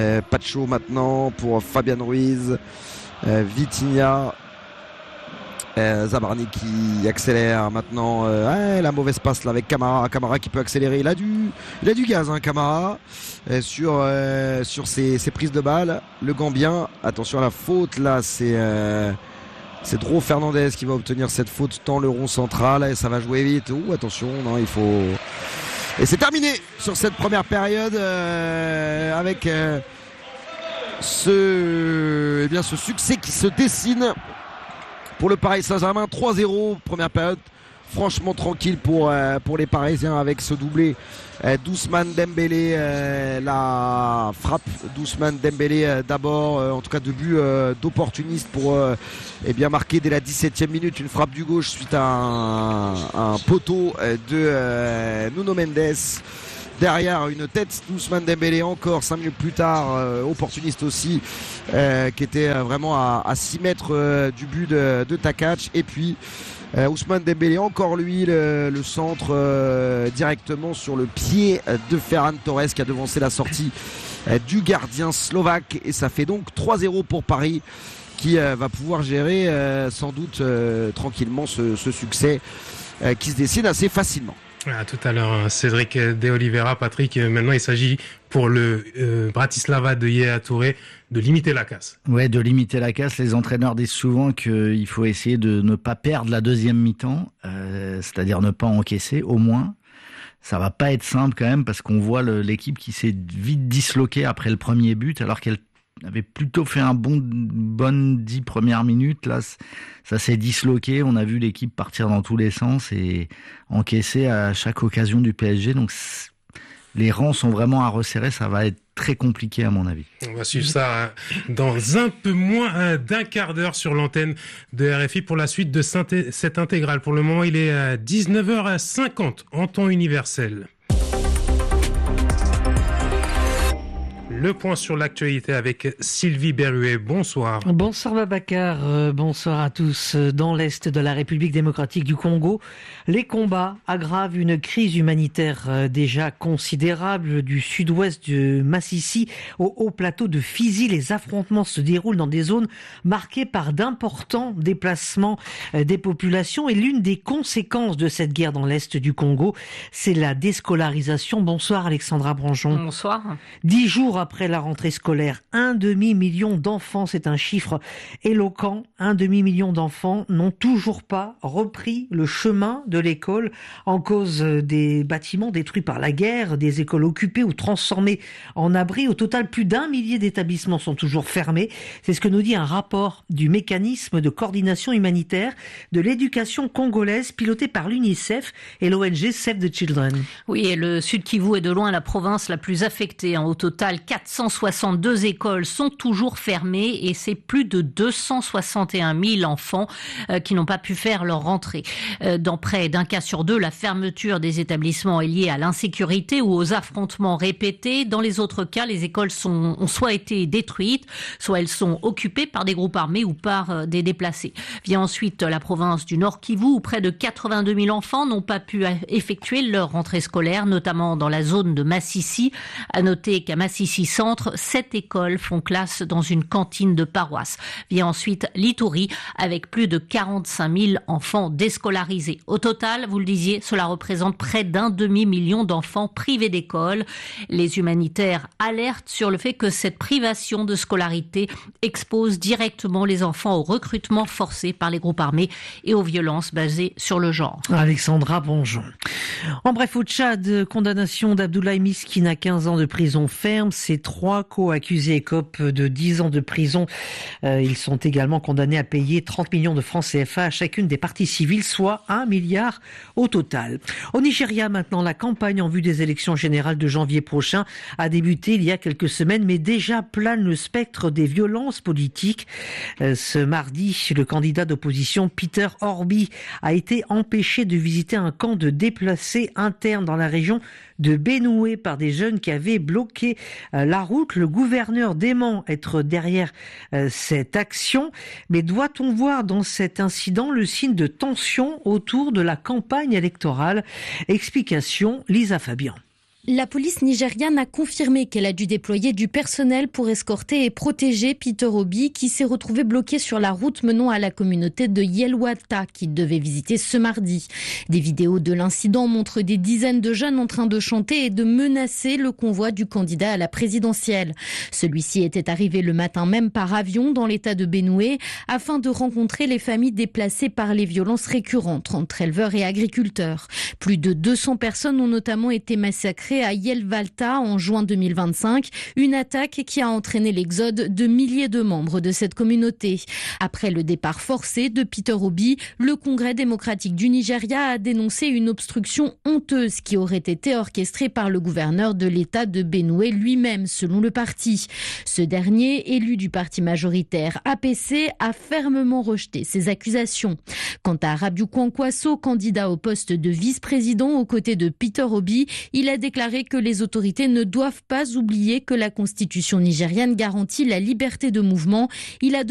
Pacho maintenant pour Fabian Ruiz, Vitinha Zabarny qui accélère maintenant. La mauvaise passe là avec Camara. Camara qui peut accélérer. Il a du gaz, hein, Camara, sur ses prises de balles. Le Gambien. Attention à la faute là. C'est Dro Fernandez qui va obtenir cette faute dans le rond central. Et ça va jouer vite. Attention, non, il faut. Et c'est terminé sur cette première période avec ce succès qui se dessine pour le Paris Saint-Germain. 3-0, première période franchement tranquille pour les Parisiens avec ce doublé d'Ousmane Dembélé, la frappe d'Ousmane Dembélé d'abord, en tout cas de but d'opportuniste pour marquer dès la 17e minute une frappe du gauche suite à un poteau de Nuno Mendes. Derrière, une tête d'Ousmane Dembélé encore 5 minutes plus tard, opportuniste aussi, qui était vraiment à 6 mètres du but de Takac. Et puis Ousmane Dembélé, encore lui, le centre directement sur le pied de Ferran Torres qui a devancé la sortie du gardien slovaque. Et ça fait donc 3-0 pour Paris, qui va pouvoir gérer sans doute tranquillement ce succès qui se dessine assez facilement. Tout à l'heure, Cédric De Oliveira, Patrick, maintenant il s'agit pour le Bratislava de Yaya Touré de limiter la casse. Ouais, de limiter la casse. Les entraîneurs disent souvent qu'il faut essayer de ne pas perdre la deuxième mi-temps, c'est-à-dire ne pas encaisser au moins. Ça va pas être simple quand même parce qu'on voit l'équipe qui s'est vite disloquée après le premier but alors qu'elle avait plutôt fait bonne 10 premières minutes. Là, ça s'est disloqué. On a vu l'équipe partir dans tous les sens et encaisser à chaque occasion du PSG. Donc, les rangs sont vraiment à resserrer. Ça va être très compliqué à mon avis. On va suivre ça dans un peu moins d'un quart d'heure sur l'antenne de RFI pour la suite de cette intégrale. Pour le moment, il est à 19h50 en temps universel. Le point sur l'actualité avec Sylvie Berruet. Bonsoir. Bonsoir Babacar, bonsoir à tous. Dans l'est de la République démocratique du Congo, les combats aggravent une crise humanitaire déjà considérable. Du sud-ouest de Massissi au haut plateau de Fizi, les affrontements se déroulent dans des zones marquées par d'importants déplacements des populations. Et l'une des conséquences de cette guerre dans l'est du Congo, c'est la déscolarisation. Bonsoir Alexandra Branjon. Bonsoir. 10 jours après la rentrée scolaire, 1,5 million d'enfants, c'est un chiffre éloquent, 1,5 million d'enfants n'ont toujours pas repris le chemin de l'école en cause des bâtiments détruits par la guerre, des écoles occupées ou transformées en abris. Au total, plus d'1 millier d'établissements sont toujours fermés. C'est ce que nous dit un rapport du mécanisme de coordination humanitaire de l'éducation congolaise piloté par l'UNICEF et l'ONG Save the Children. Oui, et le Sud Kivu est de loin la province la plus affectée. Au total, 462 écoles sont toujours fermées et c'est plus de 261 000 enfants qui n'ont pas pu faire leur rentrée. Dans près d'un cas sur deux, la fermeture des établissements est liée à l'insécurité ou aux affrontements répétés. Dans les autres cas, les écoles ont soit été détruites, soit elles sont occupées par des groupes armés ou par des déplacés. Vient ensuite la province du Nord Kivu où près de 82 000 enfants n'ont pas pu effectuer leur rentrée scolaire, notamment dans la zone de Massissi. À noter qu'à Massissi Centre, 7 écoles font classe dans une cantine de paroisse. Vient ensuite l'Ituri avec plus de 45 000 enfants déscolarisés. Au total, vous le disiez, cela représente près d'1,5 million d'enfants privés d'école. Les humanitaires alertent sur le fait que cette privation de scolarité expose directement les enfants au recrutement forcé par les groupes armés et aux violences basées sur le genre. Alexandra Bonjon. En bref, au Tchad, condamnation d'Abdoulaye Miskine à 15 ans de prison ferme. Ces 3 co-accusés écopent de 10 ans de prison. Ils sont également condamnés à payer 30 millions de francs CFA à chacune des parties civiles, soit 1 milliard au total. Au Nigeria, maintenant, la campagne en vue des élections générales de janvier prochain a débuté il y a quelques semaines, mais déjà plane le spectre des violences politiques. Ce mardi, le candidat d'opposition Peter Obi a été empêché de visiter un camp de déplacés internes dans la région de Benoué par des jeunes qui avaient bloqué la route. Le gouverneur dément être derrière cette action, mais doit-on voir dans cet incident le signe de tension autour de la campagne électorale? Explication, Lisa Fabian. La police nigériane a confirmé qu'elle a dû déployer du personnel pour escorter et protéger Peter Obi, qui s'est retrouvé bloqué sur la route menant à la communauté de Yelwata qu'il devait visiter ce mardi. Des vidéos de l'incident montrent des dizaines de jeunes en train de chanter et de menacer le convoi du candidat à la présidentielle. Celui-ci était arrivé le matin même par avion dans l'état de Benue afin de rencontrer les familles déplacées par les violences récurrentes entre éleveurs et agriculteurs. Plus de 200 personnes ont notamment été massacrées à Yelwata en juin 2025, une attaque qui a entraîné l'exode de milliers de membres de cette communauté. Après le départ forcé de Peter Obi, le Congrès démocratique du Nigeria a dénoncé une obstruction honteuse qui aurait été orchestrée par le gouverneur de l'État de Benue lui-même, selon le parti. Ce dernier, élu du parti majoritaire APC, a fermement rejeté ces accusations. Quant à Rabiu Kwankwaso, candidat au poste de vice-président aux côtés de Peter Obi, il a déclaré que les autorités ne doivent pas oublier que la constitution nigériane garantit la liberté de mouvement. Il a